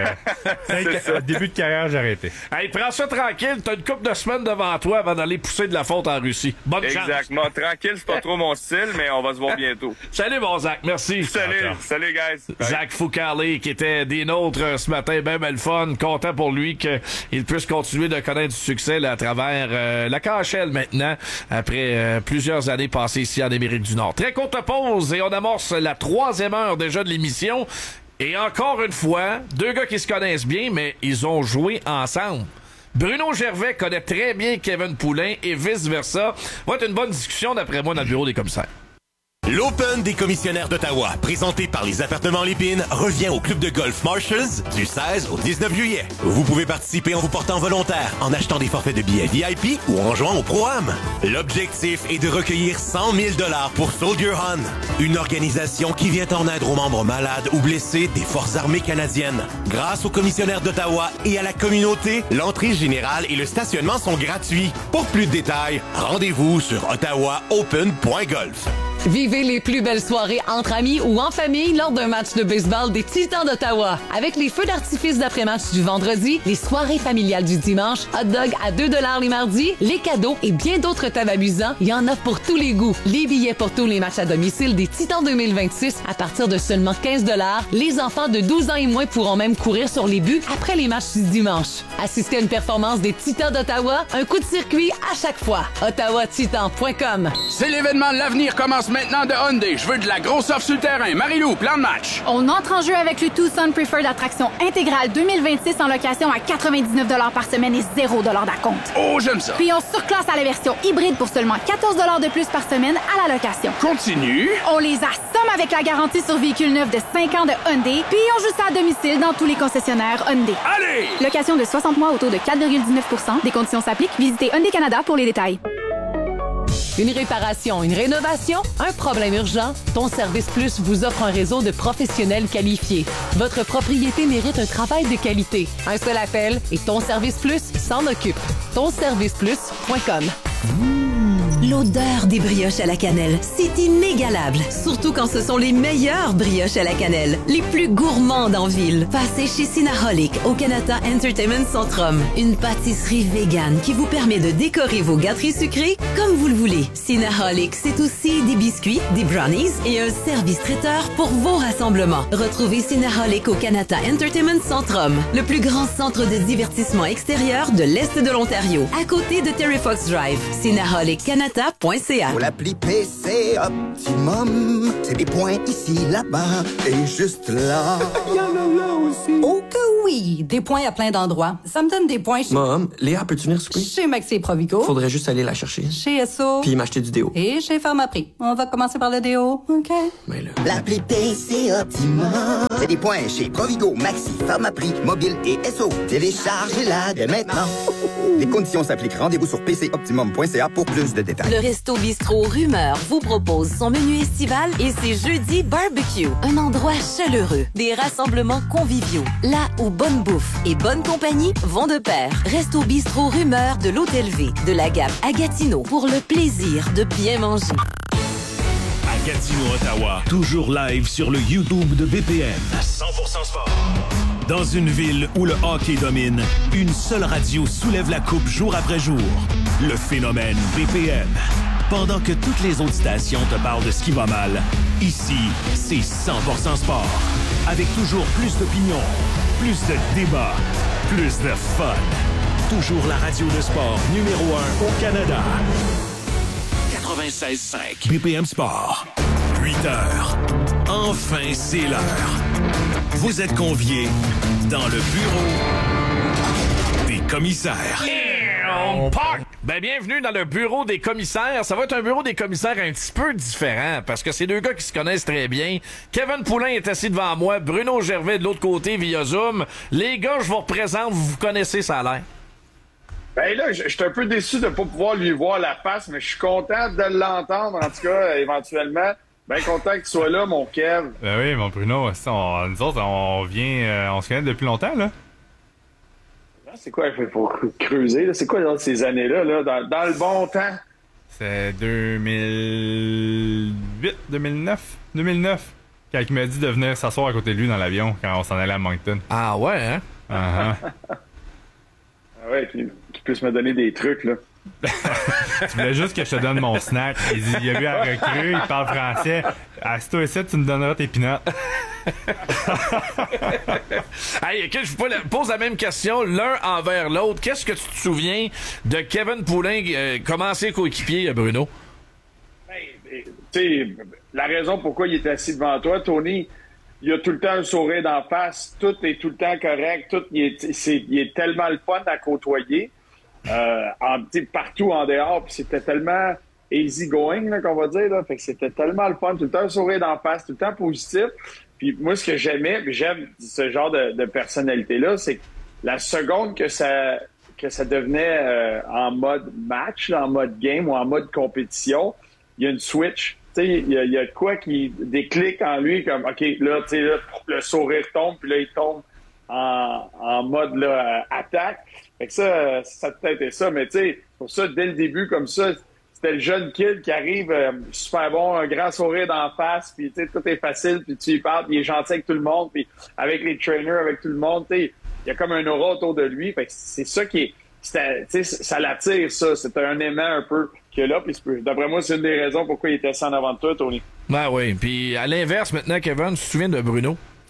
Début de carrière, j'ai arrêté. Hey, prends ça tranquille. T'as une couple de semaines devant toi avant d'aller pousser de la fonte en Russie. Bonne chance. Exactement. Tranquille, c'est pas trop mon style, mais on va se voir bientôt. Salut, bon Zach. Merci. Salut, guys. Bye. Zach Foucalé, qui était des nôtres ce matin. Ben le fun. Content pour lui qu'il puisse continuer de connaître du succès là, à travers la KHL maintenant, après plusieurs années passées ici en Amérique du Nord. Très courte pause et on amorce la 3e heure déjà de l'émission. Et encore une fois, 2 gars qui se connaissent bien, mais ils ont joué ensemble. Bruno Gervais connaît très bien Kevin Poulin et vice-versa. Va être une bonne discussion d'après moi dans le bureau des commissaires. L'Open des commissionnaires d'Ottawa, présenté par les Appartements Lépine, revient au club de golf Marshalls du 16 au 19 juillet. Vous pouvez participer en vous portant volontaire, en achetant des forfaits de billets VIP ou en jouant au Pro-Am. L'objectif est de recueillir 100 000 $ pour Soldier Hunt, une organisation qui vient en aide aux membres malades ou blessés des Forces armées canadiennes. Grâce aux commissionnaires d'Ottawa et à la communauté, l'entrée générale et le stationnement sont gratuits. Pour plus de détails, rendez-vous sur ottawaopen.golf. Vivez les plus belles soirées entre amis ou en famille lors d'un match de baseball des Titans d'Ottawa. Avec les feux d'artifice d'après-match du vendredi, les soirées familiales du dimanche, hot dog à 2 $ les mardis, les cadeaux et bien d'autres tables amusants, il y en a pour tous les goûts. Les billets pour tous les matchs à domicile des Titans 2026 à partir de seulement 15 $. Les enfants de 12 ans et moins pourront même courir sur les buts après les matchs du dimanche. Assistez à une performance des Titans d'Ottawa, un coup de circuit à chaque fois. OttawaTitan.com. C'est l'événement de l'avenir commence maintenant de Hyundai. Je veux de la grosse offre sur le terrain. Marie-Lou, plan de match. On entre en jeu avec le Tucson Preferred Attraction intégrale 2026 en location à 99 $ par semaine et 0 $ d'acompte. Oh, j'aime ça. Puis on surclasse à la version hybride pour seulement 14 $ de plus par semaine à la location. Continue. On les assomme avec la garantie sur véhicule neuf de 5 ans de Hyundai, puis on joue ça à domicile dans tous les concessionnaires Hyundai. Allez! Location de 60 mois au taux de 4,19 %. Des conditions s'appliquent. Visitez Hyundai Canada pour les détails. Une réparation, une rénovation, un problème urgent? Ton Service Plus vous offre un réseau de professionnels qualifiés. Votre propriété mérite un travail de qualité. Un seul appel et Ton Service Plus s'en occupe. Tonserviceplus.com. L'odeur des brioches à la cannelle, c'est inégalable. Surtout quand ce sont les meilleures brioches à la cannelle, les plus gourmandes en ville. Passez chez Cinnaholic au Canada Entertainment Centrum. Une pâtisserie végane qui vous permet de décorer vos gâteries sucrées comme vous le voulez. Cinnaholic, c'est aussi des biscuits, des brownies et un service traiteur pour vos rassemblements. Retrouvez Cinnaholic au Canada Entertainment Centrum, le plus grand centre de divertissement extérieur de l'Est de l'Ontario, à côté de Terry Fox Drive. Cinnaholic.ca. Pour l'appli PC Optimum, c'est des points ici, là-bas et juste là. Il y en a là aussi. Oh que oui, des points à plein d'endroits. Ça me donne des points chez... Mom, Léa, peux-tu venir souper? Chez Maxi Provigo. Faudrait juste aller la chercher. Chez Esso. Puis m'acheter du déo. Et chez Pharmaprix. On va commencer par le déo, OK? Mais là... L'appli PC Optimum, c'est des points chez Provigo, Maxi, Pharmaprix, Mobile et Esso. Téléchargez-la dès maintenant. Les conditions s'appliquent. Rendez-vous sur pcoptimum.ca pour plus de détails. Le Resto Bistrot Rumeur vous propose son menu estival et ses jeudis barbecue. Un endroit chaleureux, des rassemblements conviviaux, là où bonne bouffe et bonne compagnie vont de pair. Resto Bistrot Rumeur de l'Hôtel V, de la Gap à Gatineau, pour le plaisir de bien manger. À Gatineau, Ottawa, toujours live sur le YouTube de BPM. 100% sport. Dans une ville où le hockey domine, une seule radio soulève la coupe jour après jour. Le phénomène BPM. Pendant que toutes les autres stations te parlent de ce qui va mal, ici, c'est 100% sport. Avec toujours plus d'opinions, plus de débats, plus de fun. Toujours la radio de sport numéro 1 au Canada. 96.5 BPM Sport. 8 heures. Enfin, c'est l'heure. Vous êtes conviés dans le bureau des commissaires. Ben, bienvenue dans le bureau des commissaires. Ça va être un bureau des commissaires un petit peu différent parce que c'est deux gars qui se connaissent très bien. Kevin Poulin est assis devant moi, Bruno Gervais de l'autre côté via Zoom. Les gars, je vous représente, vous connaissez ça a l'air. Ben là, je suis un peu déçu de ne pas pouvoir lui voir la face, mais je suis content de l'entendre, en tout cas, éventuellement. Ben content que tu sois là, mon Kev. Ben oui, mon Bruno, nous autres, on vient, on se connaît depuis longtemps, là. C'est quoi, il faut creuser, là? C'est quoi dans ces années-là, là, dans le bon temps? C'est 2008, 2009, quand il m'a dit de venir s'asseoir à côté de lui dans l'avion quand on s'en allait à Moncton. Ah ouais, hein? Ah ouais, qu'il puisse me donner des trucs, là. Tu voulais juste que je te donne mon snack. Il a vu la recrue, il parle français. Assis-toi ici, tu me donneras tes pinottes. Hey, je vous pose la même question l'un envers l'autre. Qu'est-ce que tu te souviens de Kevin Poulin, comment c'est coéquipier, Bruno? Tu sais, la raison pourquoi il est assis devant toi, Tony, il a tout le temps un sourire d'en face. Tout est tout le temps correct. Il est tellement le fun à côtoyer. Partout en dehors, puis c'était tellement easy going, là, qu'on va dire, là. Fait que c'était tellement le fun, tout le temps un sourire d'en face, tout le temps positif. Puis moi, ce que j'aimais, puis j'aime ce genre de personnalité-là, c'est que la seconde que ça devenait en mode match, là, en mode game ou en mode compétition, il y a une switch. Tu sais, il y a de quoi qui déclique en lui, comme OK, là, tu sais, là, le sourire tombe, puis là, il tombe en mode là, attaque. Fait que ça a peut-être été ça, mais tu sais, pour ça, dès le début, comme ça, c'était le jeune kid qui arrive super bon, un grand sourire d'en face, puis tu sais, tout est facile, puis tu y parles, puis il est gentil avec tout le monde, puis avec les trainers, avec tout le monde, tu sais, il y a comme un aura autour de lui, fait que c'est ça qui est, tu sais, ça l'attire, ça, c'est un aimant un peu qu'il y a là, puis d'après moi, c'est une des raisons pourquoi il était assis en avant de toi, Tony. Ben oui, puis à l'inverse, maintenant, Kevin, tu te souviens de Bruno?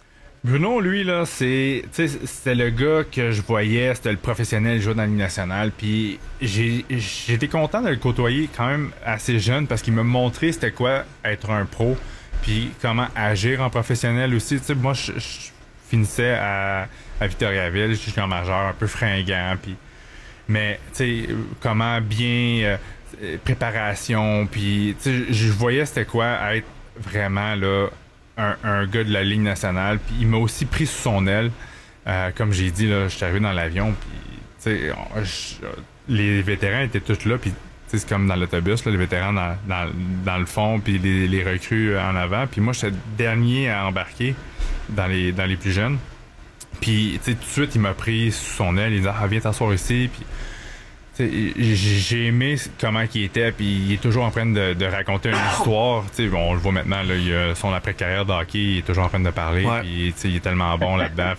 Bruno, lui, là, c'était le gars que je voyais, c'était le professionnel joueur dans la Ligue nationale. Puis j'étais content de le côtoyer quand même assez jeune parce qu'il m'a montré c'était quoi être un pro, puis comment agir en professionnel aussi. Tu sais, moi, je finissais à Victoriaville, je suis en majeur, un peu fringant, puis mais tu sais, comment bien préparation, puis tu sais, je voyais c'était quoi être vraiment là un gars de la Ligue nationale, puis il m'a aussi pris sous son aile. Comme j'ai dit, là, je suis arrivé dans l'avion, puis les vétérans étaient tous là, puis c'est comme dans l'autobus, là, les vétérans dans le fond, puis les recrues en avant, puis moi, j'étais le dernier à embarquer dans les plus jeunes. Puis, tout de suite, il m'a pris sous son aile, il disait « Ah, viens t'asseoir ici », puis j'ai aimé comment il était, puis il est toujours en train de raconter une histoire. On le voit maintenant, là, il a son après-carrière de hockey, il est toujours en train de parler, puis il est tellement bon là-dedans.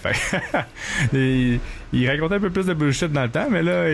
Il racontait un peu plus de bullshit dans le temps, mais là,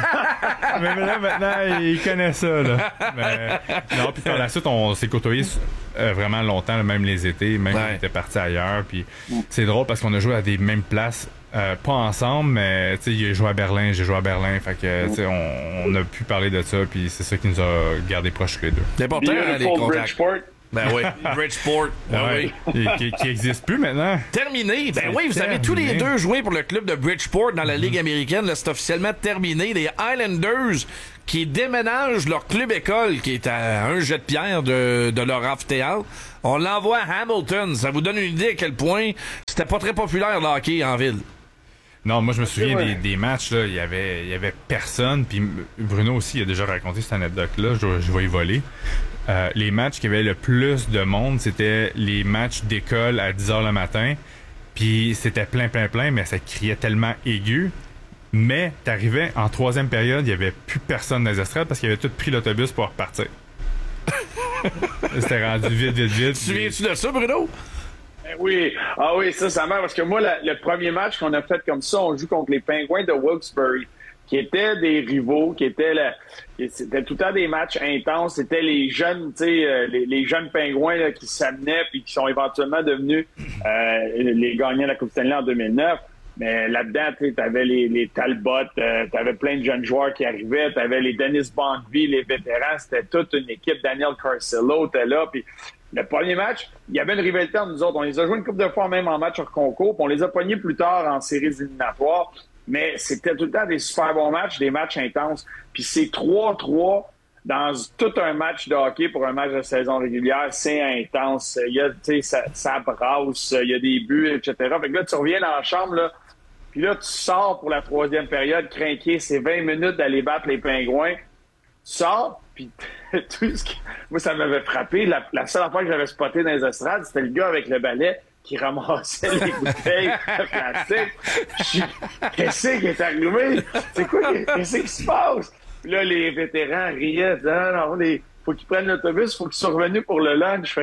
maintenant, il connaît ça. Là. Non, puis par la suite, on s'est côtoyés vraiment longtemps, là, même les étés, même quand on était partis ailleurs. Puis c'est drôle parce qu'on a joué à des mêmes places. Pas ensemble, mais il a joué à Berlin, j'ai joué à Berlin, fait que on a pu parler de ça, puis c'est ça qui nous a gardé proches tous les deux. C'est important, les contacts. Bridgeport. Ben oui, Bridgeport. Ben oui. Qui existe plus maintenant. Terminé. Ben oui, vous avez tous les deux joué pour le club de Bridgeport dans la Ligue américaine. Là, c'est officiellement terminé. Les Islanders qui déménagent leur club-école, qui est à un jet de pierre de leur amphithéâtre. On l'envoie à Hamilton. Ça vous donne une idée à quel point c'était pas très populaire le hockey en ville. Non, moi je me souviens des matchs, là, il y avait personne, puis Bruno aussi il a déjà raconté cette anecdote-là, je vais y voler. Les matchs qui avaient le plus de monde, c'était les matchs d'école à 10h le matin, puis c'était plein, mais ça criait tellement aigu. Mais t'arrivais en troisième période, il y avait plus personne dans les estrades parce qu'ils avaient tous pris l'autobus pour repartir. C'était rendu vite. Tu souviens-tu de ça, Bruno? Oui, ça marche parce que moi, le premier match qu'on a fait comme ça, on joue contre les Penguins de Wilkes-Barre, qui étaient des rivaux, c'était tout le temps des matchs intenses, c'était les jeunes, tu sais, les jeunes Pingouins là, qui s'amenaient puis qui sont éventuellement devenus les gagnants de la Coupe Stanley en 2009. Mais là-dedans, tu avais les Talbot, t'avais plein de jeunes joueurs qui arrivaient, t'avais les Dennis Bondby, les vétérans, c'était toute une équipe. Daniel Carcillo était là, puis le premier match, il y avait une rivalité entre nous autres. On les a joués une couple de fois même en match hors concours, puis on les a pognés plus tard en séries éliminatoires. Mais c'était tout le temps des super bons matchs, des matchs intenses. Puis c'est 3-3 dans tout un match de hockey pour un match de saison régulière. C'est intense. Il y a, tu sais, ça brasse, il y a des buts, etc. Fait que là, tu reviens dans la chambre, là, puis là, tu sors pour la troisième période, crinqué. C'est 20 minutes d'aller battre les Pingouins. Tu sors, puis tout ce qui... Moi, ça m'avait frappé. La seule fois que j'avais spoté dans les estrades, c'était le gars avec le balai qui ramassait les bouteilles de plastique. Qu'est-ce qui est arrivé? C'est quoi? Qu'est-ce qui se passe? Puis là, les vétérans riaient. Non, faut qu'ils prennent l'autobus, faut qu'ils soient revenus pour le lunch.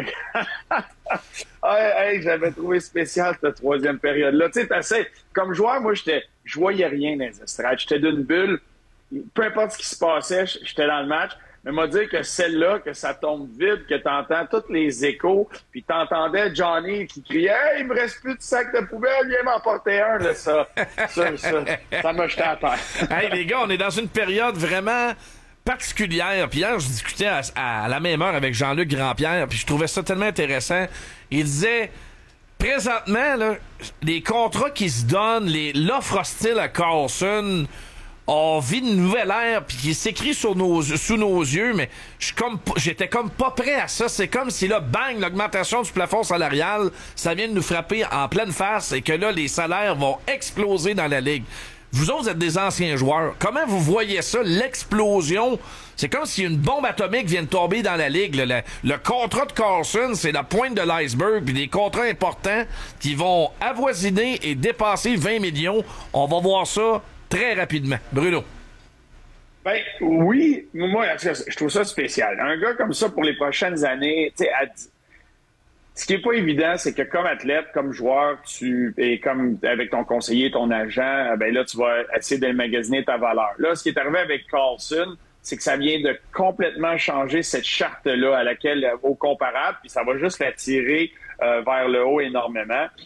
J'avais trouvé spécial cette troisième période-là. Tu sais, comme joueur, moi, je voyais rien dans les estrades. J'étais d'une bulle. Peu importe ce qui se passait, j'étais dans le match. Mais m'a dit que celle-là, que ça tombe vide, que t'entends tous les échos, puis t'entendais Johnny qui criait « Hey, il me reste plus de sac de poubelle, viens m'en porter un! » là, ça m'a jeté à terre. Hey, les gars, on est dans une période vraiment particulière. Puis hier, je discutais à la même heure avec Jean-Luc Grandpierre, puis je trouvais ça tellement intéressant. Il disait, présentement, là, les contrats qui se donnent, l'offre hostile à Carlson, on vit une nouvelle ère, puis qui s'écrit sous nos yeux, mais j'étais comme pas prêt à ça. C'est comme si là, bang, l'augmentation du plafond salarial, ça vient de nous frapper en pleine face et que là, les salaires vont exploser dans la Ligue. Vous autres, vous êtes des anciens joueurs. Comment vous voyez ça, l'explosion? C'est comme si une bombe atomique vient de tomber dans la Ligue. Le contrat de Carlson, c'est la pointe de l'iceberg, puis des contrats importants qui vont avoisiner et dépasser 20 millions. On va voir ça très rapidement. Bruno. Ben oui, moi, je trouve ça spécial. Un gars comme ça pour les prochaines années, tu sais, ce qui est pas évident, c'est que comme athlète, comme joueur, et comme avec ton conseiller, ton agent, ben là, tu vas essayer d'emmagasiner ta valeur. Là, ce qui est arrivé avec Carlson, c'est que ça vient de complètement changer cette charte-là au comparable, puis ça va juste la tirer vers le haut énormément.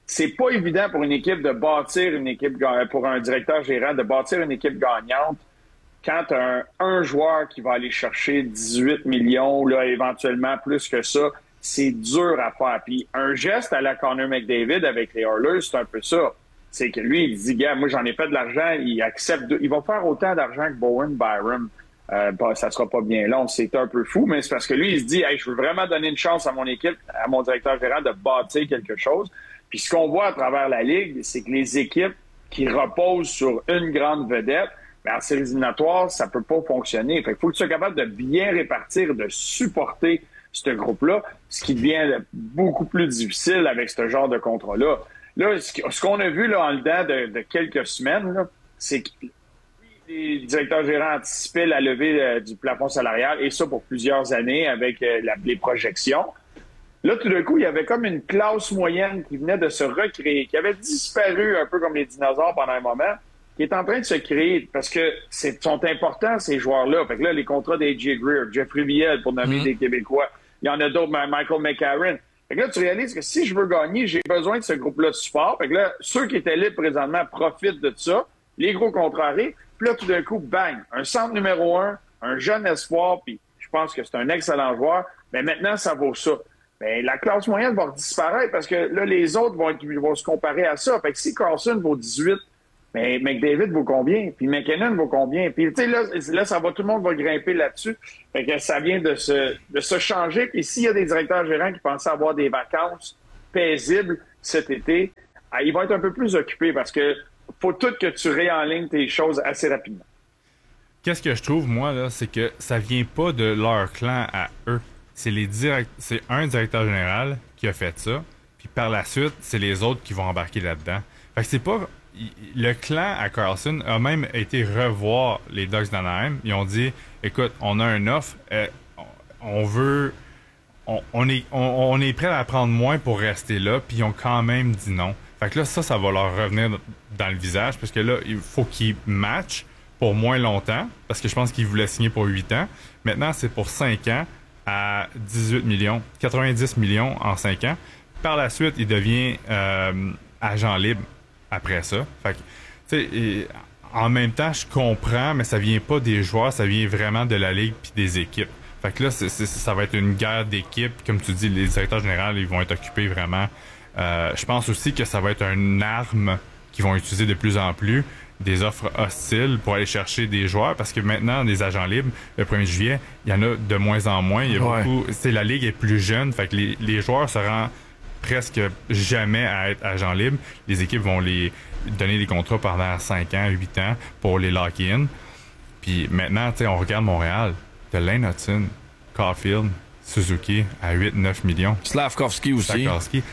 c'est pas évident pour une équipe de bâtir une équipe, pour un directeur gérant, de bâtir une équipe gagnante quand un joueur qui va aller chercher 18 millions, là, éventuellement plus que ça. C'est dur à faire. Puis un geste à la Connor McDavid avec les Oilers, c'est un peu ça. C'est que lui, il dit, gars, moi j'en ai fait de l'argent, il accepte, il va faire autant d'argent que Bowen Byram. Ça sera pas bien long, c'est un peu fou, mais c'est parce que lui, il se dit, hey, je veux vraiment donner une chance à mon équipe, à mon directeur gérant de bâtir quelque chose. Puis ce qu'on voit à travers la Ligue, c'est que les équipes qui reposent sur une grande vedette, en séries éliminatoires, ça peut pas fonctionner. Fait qu'il faut que tu sois capable de bien répartir, de supporter ce groupe-là, ce qui devient beaucoup plus difficile avec ce genre de contrat-là. Là, ce qu'on a vu là, en dedans de quelques semaines, là, c'est que les directeurs gérants anticipaient la levée du plafond salarial, et ça pour plusieurs années avec les projections. Là, tout d'un coup, il y avait comme une classe moyenne qui venait de se recréer, qui avait disparu un peu comme les dinosaures pendant un moment, qui est en train de se créer parce que sont importants, ces joueurs-là. Fait que là, les contrats d'A.J. Greer, Jeffrey Viel, pour nommer des Québécois, il y en a d'autres, Michael McCarron. Fait que là, tu réalises que si je veux gagner, j'ai besoin de ce groupe-là de support. Fait que là, ceux qui étaient libres présentement profitent de ça. Les gros contrats arrivent. Puis là, tout d'un coup, bang! Un centre numéro 1, un jeune espoir, puis je pense que c'est un excellent joueur. Mais maintenant, ça vaut ça. Mais la classe moyenne va disparaître parce que là, les autres vont se comparer à ça. Fait que si Carlson vaut 18, mais McDavid vaut combien? Puis McKinnon vaut combien? Puis tu sais, là, ça va, tout le monde va grimper là-dessus. Fait que ça vient de se changer. Puis s'il y a des directeurs gérants qui pensaient avoir des vacances paisibles cet été, ils vont être un peu plus occupés parce que faut tout que tu réenlignes tes choses assez rapidement. Qu'est-ce que je trouve, moi, là, c'est que ça vient pas de leur clan à eux. C'est un directeur général qui a fait ça. Puis par la suite, c'est les autres qui vont embarquer là-dedans. Fait que c'est pas... Le clan à Carlson a même été revoir les Ducks d'Anaheim. Ils ont dit, écoute, on a un offre, on est prêt à prendre moins pour rester là, puis ils ont quand même dit non. Fait que là, ça va leur revenir dans le visage, parce que là, il faut qu'ils matchent pour moins longtemps, parce que je pense qu'ils voulaient signer pour 8 ans. Maintenant, c'est pour 5 ans à 18 millions, 90 millions en 5 ans. Par la suite, il devient agent libre après ça. Fait que, tu sais, en même temps, je comprends, mais ça vient pas des joueurs, ça vient vraiment de la Ligue puis des équipes. Fait que là, ça va être une guerre d'équipes. Comme tu dis, les directeurs généraux, ils vont être occupés vraiment. Je pense aussi que ça va être une arme qu'ils vont utiliser de plus en plus, des offres hostiles pour aller chercher des joueurs, parce que maintenant, des agents libres, le 1er juillet, il y en a de moins en moins. Il y a beaucoup. La Ligue est plus jeune, fait que les joueurs se rendent presque jamais à être agents libres. Les équipes vont les donner des contrats pendant 5 ans, 8 ans pour les lock-in. Puis maintenant, tu sais, on regarde Montréal. T'as Lane Hutton, Caulfield, Suzuki à 8-9 millions. Slavkovski aussi.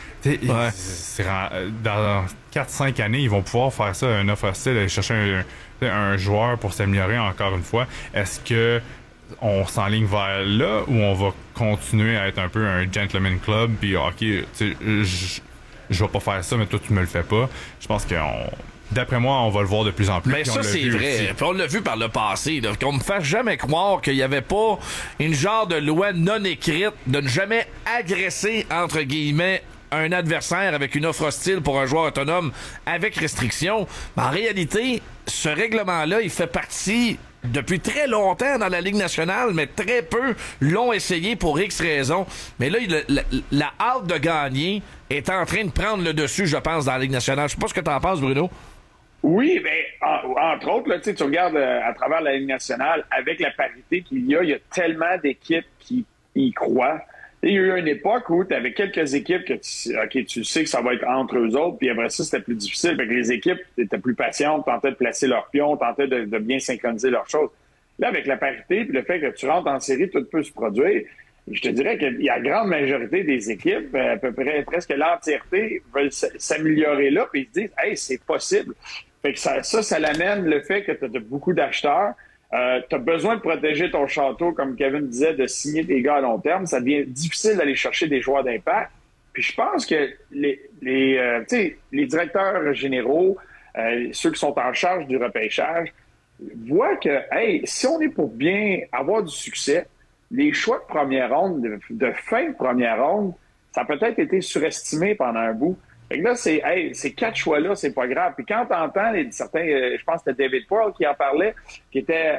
Dans 4-5 années, ils vont pouvoir faire ça, un offre hostile, aller chercher un joueur pour s'améliorer encore une fois. Est-ce que on s'enligne vers là ou on va continuer à être un peu un gentleman club puis ok, je vais pas faire ça mais toi tu me le fais pas. Je pense que d'après moi on va le voir de plus en plus. Mais ça c'est vrai. Puis on l'a vu par le passé là, qu'on me fasse jamais croire qu'il y avait pas une genre de loi non écrite de ne jamais agresser entre guillemets un adversaire avec une offre hostile pour un joueur autonome avec restriction. Mais en réalité, ce règlement-là, il fait partie depuis très longtemps dans la Ligue nationale, mais très peu l'ont essayé pour X raisons. Mais là, la hâte de gagner est en train de prendre le dessus, je pense, dans la Ligue nationale. Je sais pas ce que t'en penses, Bruno. Oui, mais entre autres, là, tu regardes à travers la Ligue nationale, avec la parité qu'il y a tellement d'équipes qui y croient. Il y a eu une époque où tu avais quelques équipes que tu sais que ça va être entre eux autres, puis après ça, c'était plus difficile. Fait que les équipes étaient plus patientes, tentaient de placer leurs pions, tentaient de bien synchroniser leurs choses. Là, avec la parité, puis le fait que tu rentres en série, tout peut se produire. Je te dirais qu'il y a la grande majorité des équipes, à peu près presque l'entièreté, veulent s'améliorer là, puis ils se disent « Hey, c'est possible ». Fait que ça l'amène le fait que tu as beaucoup d'acheteurs. Tu as besoin de protéger ton château, comme Kevin disait, de signer des gars à long terme. Ça devient difficile d'aller chercher des joueurs d'impact. Puis je pense que les directeurs généraux, ceux qui sont en charge du repêchage, voient que, hey, si on est pour bien avoir du succès, les choix de première ronde, de fin de première ronde, ça a peut-être été surestimé pendant un bout. Fait que là, ces 4 choix-là, c'est pas grave. Puis quand t'entends certains, je pense que c'était David Pearl qui en parlait, qui était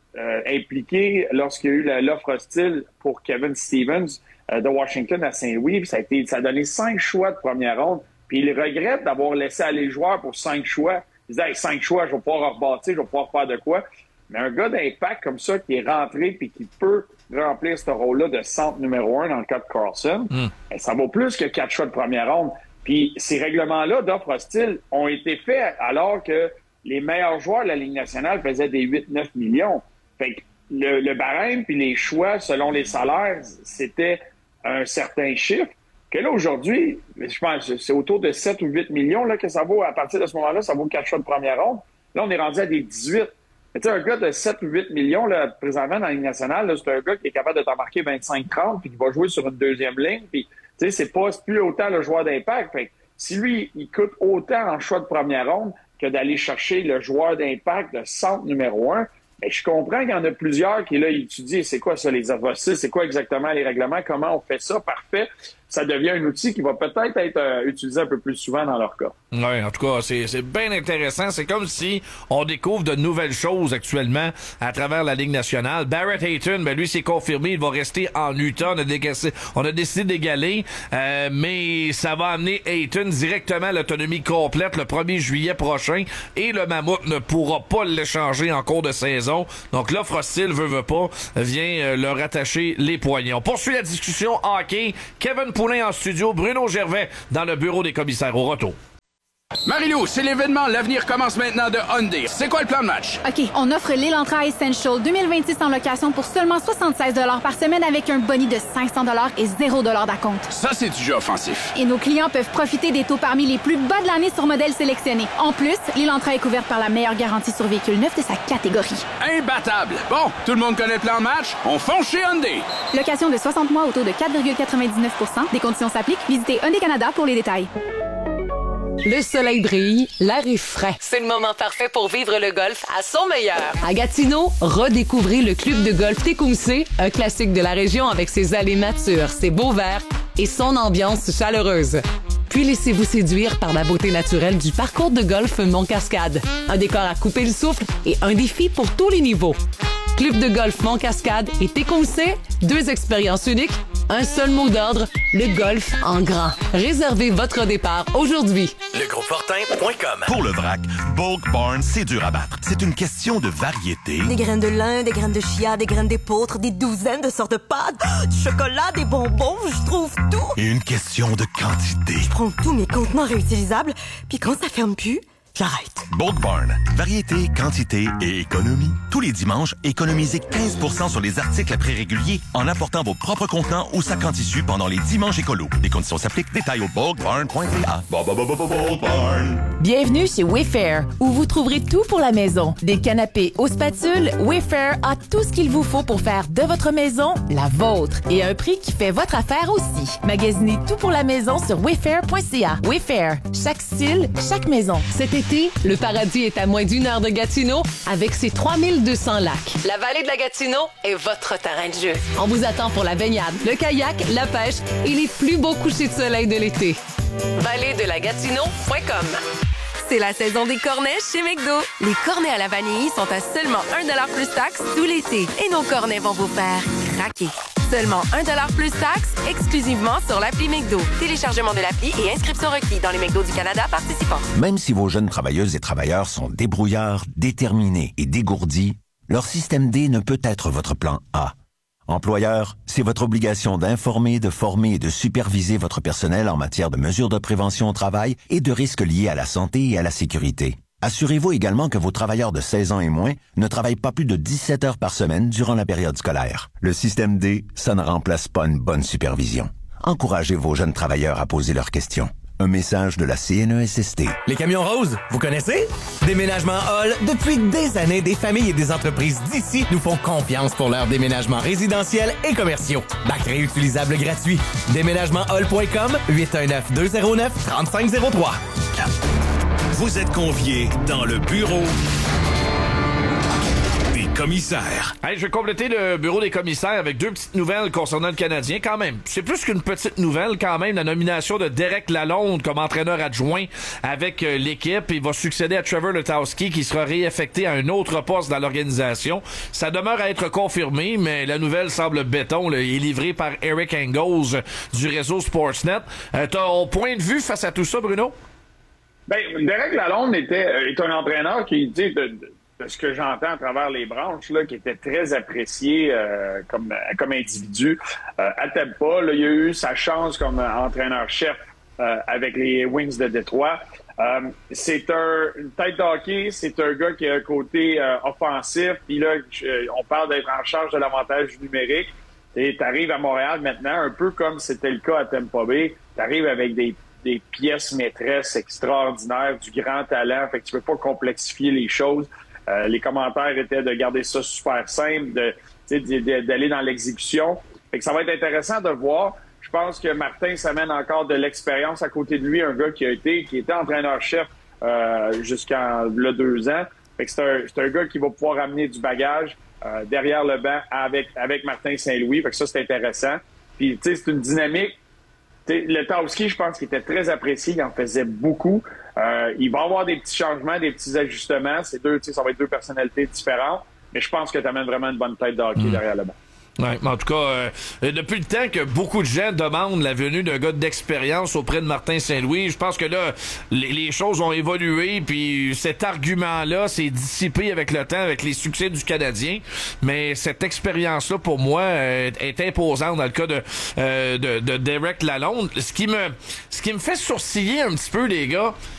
impliqué lorsqu'il y a eu l'offre hostile pour Kevin Stevens de Washington à Saint-Louis, puis ça a donné 5 choix de première ronde, puis il regrette d'avoir laissé aller le joueur pour 5 choix. Il disait, 5 choix, je vais pouvoir rebâtir, je vais pouvoir faire de quoi. Mais un gars d'impact comme ça qui est rentré puis qui peut remplir ce rôle-là de centre numéro 1 dans le cas de Carlson, ça vaut plus que 4 choix de première ronde. Puis ces règlements-là d'offre hostile ont été faits alors que les meilleurs joueurs de la Ligue nationale faisaient des 8-9 millions. Fait que le barème puis les choix selon les salaires, c'était un certain chiffre. Que là, aujourd'hui, je pense que c'est autour de 7 ou 8 millions là, que ça vaut. À partir de ce moment-là, ça vaut 4 choix de première ronde. Là, on est rendu à des 18. Mais tu sais, un gars de 7 ou 8 millions, là, présentement, dans la Ligue nationale, là, c'est un gars qui est capable de t'en marquer 25-30 puis qui va jouer sur une deuxième ligne. Puis, tu sais, c'est plus autant le joueur d'impact. Fait que si lui, il coûte autant en choix de première ronde que d'aller chercher le joueur d'impact de centre numéro 1, bien, je comprends qu'il y en a plusieurs qui, là, étudient c'est quoi ça, les offres hostiles, c'est quoi exactement les règlements, comment on fait ça, parfait. Ça devient un outil qui va peut-être être utilisé un peu plus souvent dans leur cas. Oui, en tout cas, c'est bien intéressant. C'est comme si on découvre de nouvelles choses actuellement à travers la Ligue nationale. Barrett Hayton, ben lui, c'est confirmé, il va rester en Utah. On a décidé d'égaler, mais ça va amener Hayton directement à l'autonomie complète le 1er juillet prochain et le Mammouth ne pourra pas l'échanger en cours de saison. Donc l'offre hostile, veut pas, vient leur attacher les poignets. On poursuit la discussion hockey. Kevin Poulin en studio, Bruno Gervais dans le bureau des commissaires au retour. Marie-Lou, c'est l'événement. L'avenir commence maintenant de Hyundai. C'est quoi le plan de match? OK, on offre l'Elantra Essential 2026 en location pour seulement 76 $ par semaine avec un boni de 500 $ et 0 $ d'acompte. Ça, c'est du jeu offensif. Et nos clients peuvent profiter des taux parmi les plus bas de l'année sur modèles sélectionnés. En plus, l'Elantra est couverte par la meilleure garantie sur véhicule neuf de sa catégorie. Imbattable! Bon, tout le monde connaît le plan de match. On fonce chez Hyundai. Location de 60 mois au taux de 4,99 %. Des conditions s'appliquent. Visitez Hyundai Canada pour les détails. Le soleil brille, l'air est frais. C'est le moment parfait pour vivre le golf à son meilleur. À Gatineau, redécouvrez le club de golf Tecumseh, un classique de la région avec ses allées matures, ses beaux verts et son ambiance chaleureuse. Puis laissez-vous séduire par la beauté naturelle du parcours de golf Mont-Cascade. Un décor à couper le souffle et un défi pour tous les niveaux. Club de golf Mont-Cascade et Tecumseh, 2 expériences uniques, un seul mot d'ordre, le golf en grand. Réservez votre départ aujourd'hui. Legroupefortin.com. Pour le vrac, Bulk Barn, c'est dur à battre. C'est une question de variété. Des graines de lin, des graines de chia, des graines d'épeautre, des douzaines de sortes de pâtes, du chocolat, des bonbons, je trouve tout. Et une question de quantité. Je prends tous mes contenants réutilisables, puis quand ça ferme plus, j'arrête. Bulk Barn. Variété, quantité et économie. Tous les dimanches, économisez 15% sur les articles à prix régulier en apportant vos propres contenants ou sacs en tissu pendant les dimanches écolos. Les conditions s'appliquent. Détails au bulkbarn.ca. Bulk Barn. Bienvenue chez Wayfair, où vous trouverez tout pour la maison. Des canapés aux spatules, Wayfair a tout ce qu'il vous faut pour faire de votre maison la vôtre. Et à un prix qui fait votre affaire aussi. Magasinez tout pour la maison sur wayfair.ca. Wayfair, chaque style, chaque maison. Cet été, le paradis est à moins d'1 heure de Gatineau avec ses 3200 lacs. La vallée de la Gatineau est votre terrain de jeu. On vous attend pour la baignade, le kayak, la pêche et les plus beaux couchers de soleil de l'été. Valleedelagatineau.com. C'est la saison des cornets chez McDo. Les cornets à la vanille sont à seulement 1 $ plus taxes tout l'été. Et nos cornets vont vous faire craquer. Seulement 1 $ plus taxes, exclusivement sur l'appli McDo. Téléchargement de l'appli et inscription requis dans les McDo du Canada participants. Même si vos jeunes travailleuses et travailleurs sont débrouillards, déterminés et dégourdis, leur système D ne peut être votre plan A. Employeur, c'est votre obligation d'informer, de former et de superviser votre personnel en matière de mesures de prévention au travail et de risques liés à la santé et à la sécurité. Assurez-vous également que vos travailleurs de 16 ans et moins ne travaillent pas plus de 17 heures par semaine durant la période scolaire. Le système D, ça ne remplace pas une bonne supervision. Encouragez vos jeunes travailleurs à poser leurs questions. Un message de la CNESST. Les camions roses, vous connaissez? Déménagement Hall, depuis des années, des familles et des entreprises d'ici nous font confiance pour leurs déménagements résidentiels et commerciaux. Bac réutilisable gratuit. Déménagementhall.com, 819-209-3503. Vous êtes conviés dans le bureau des commissaires. Hey, je vais compléter le bureau des commissaires avec 2 petites nouvelles concernant le Canadien quand même. C'est plus qu'une petite nouvelle quand même, la nomination de Derek Lalonde comme entraîneur adjoint avec l'équipe. Il va succéder à Trevor Letowski qui sera réaffecté à un autre poste dans l'organisation. Ça demeure à être confirmé, mais la nouvelle semble béton. Là, il est livré par Eric Engels du réseau Sportsnet. Ton point de vue face à tout ça, Bruno? Ben, Derek Lalonde est un entraîneur qui, tu sais, de ce que j'entends à travers les branches, là, qui était très apprécié comme individu. À Tampa, là, il a eu sa chance comme entraîneur-chef avec les Wings de Détroit. C'est une tête de hockey, c'est un gars qui a un côté offensif. Puis là, on parle d'être en charge de l'avantage numérique. Et t'arrives à Montréal maintenant, un peu comme c'était le cas à Tampa Bay. T'arrives avec des pièces maîtresses extraordinaires, du grand talent. Fait que tu peux pas complexifier les choses. Les commentaires étaient de garder ça super simple, d'aller dans l'exécution. Fait que ça va être intéressant de voir. Je pense que Martin s'amène encore de l'expérience à côté de lui, un gars qui était entraîneur-chef jusqu'en 2 ans. Fait que c'est un gars qui va pouvoir amener du bagage derrière le banc avec Martin Saint-Louis. Fait que ça, c'est intéressant. Puis, tu sais, c'est une dynamique. Letowski, je pense qu'il était très apprécié. Il en faisait beaucoup. Il va y avoir des petits changements, des petits ajustements. Ça va être 2 personnalités différentes. Mais je pense que tu amènes vraiment une bonne tête de hockey derrière le banc. Ouais, en tout cas, depuis le temps que beaucoup de gens demandent la venue d'un gars d'expérience auprès de Martin Saint-Louis, je pense que là, les choses ont évolué, puis cet argument-là s'est dissipé avec le temps, avec les succès du Canadien. Mais cette expérience-là, pour moi, est imposante dans le cas de Derek Lalonde. Ce qui me fait sourciller un petit peu, les gars,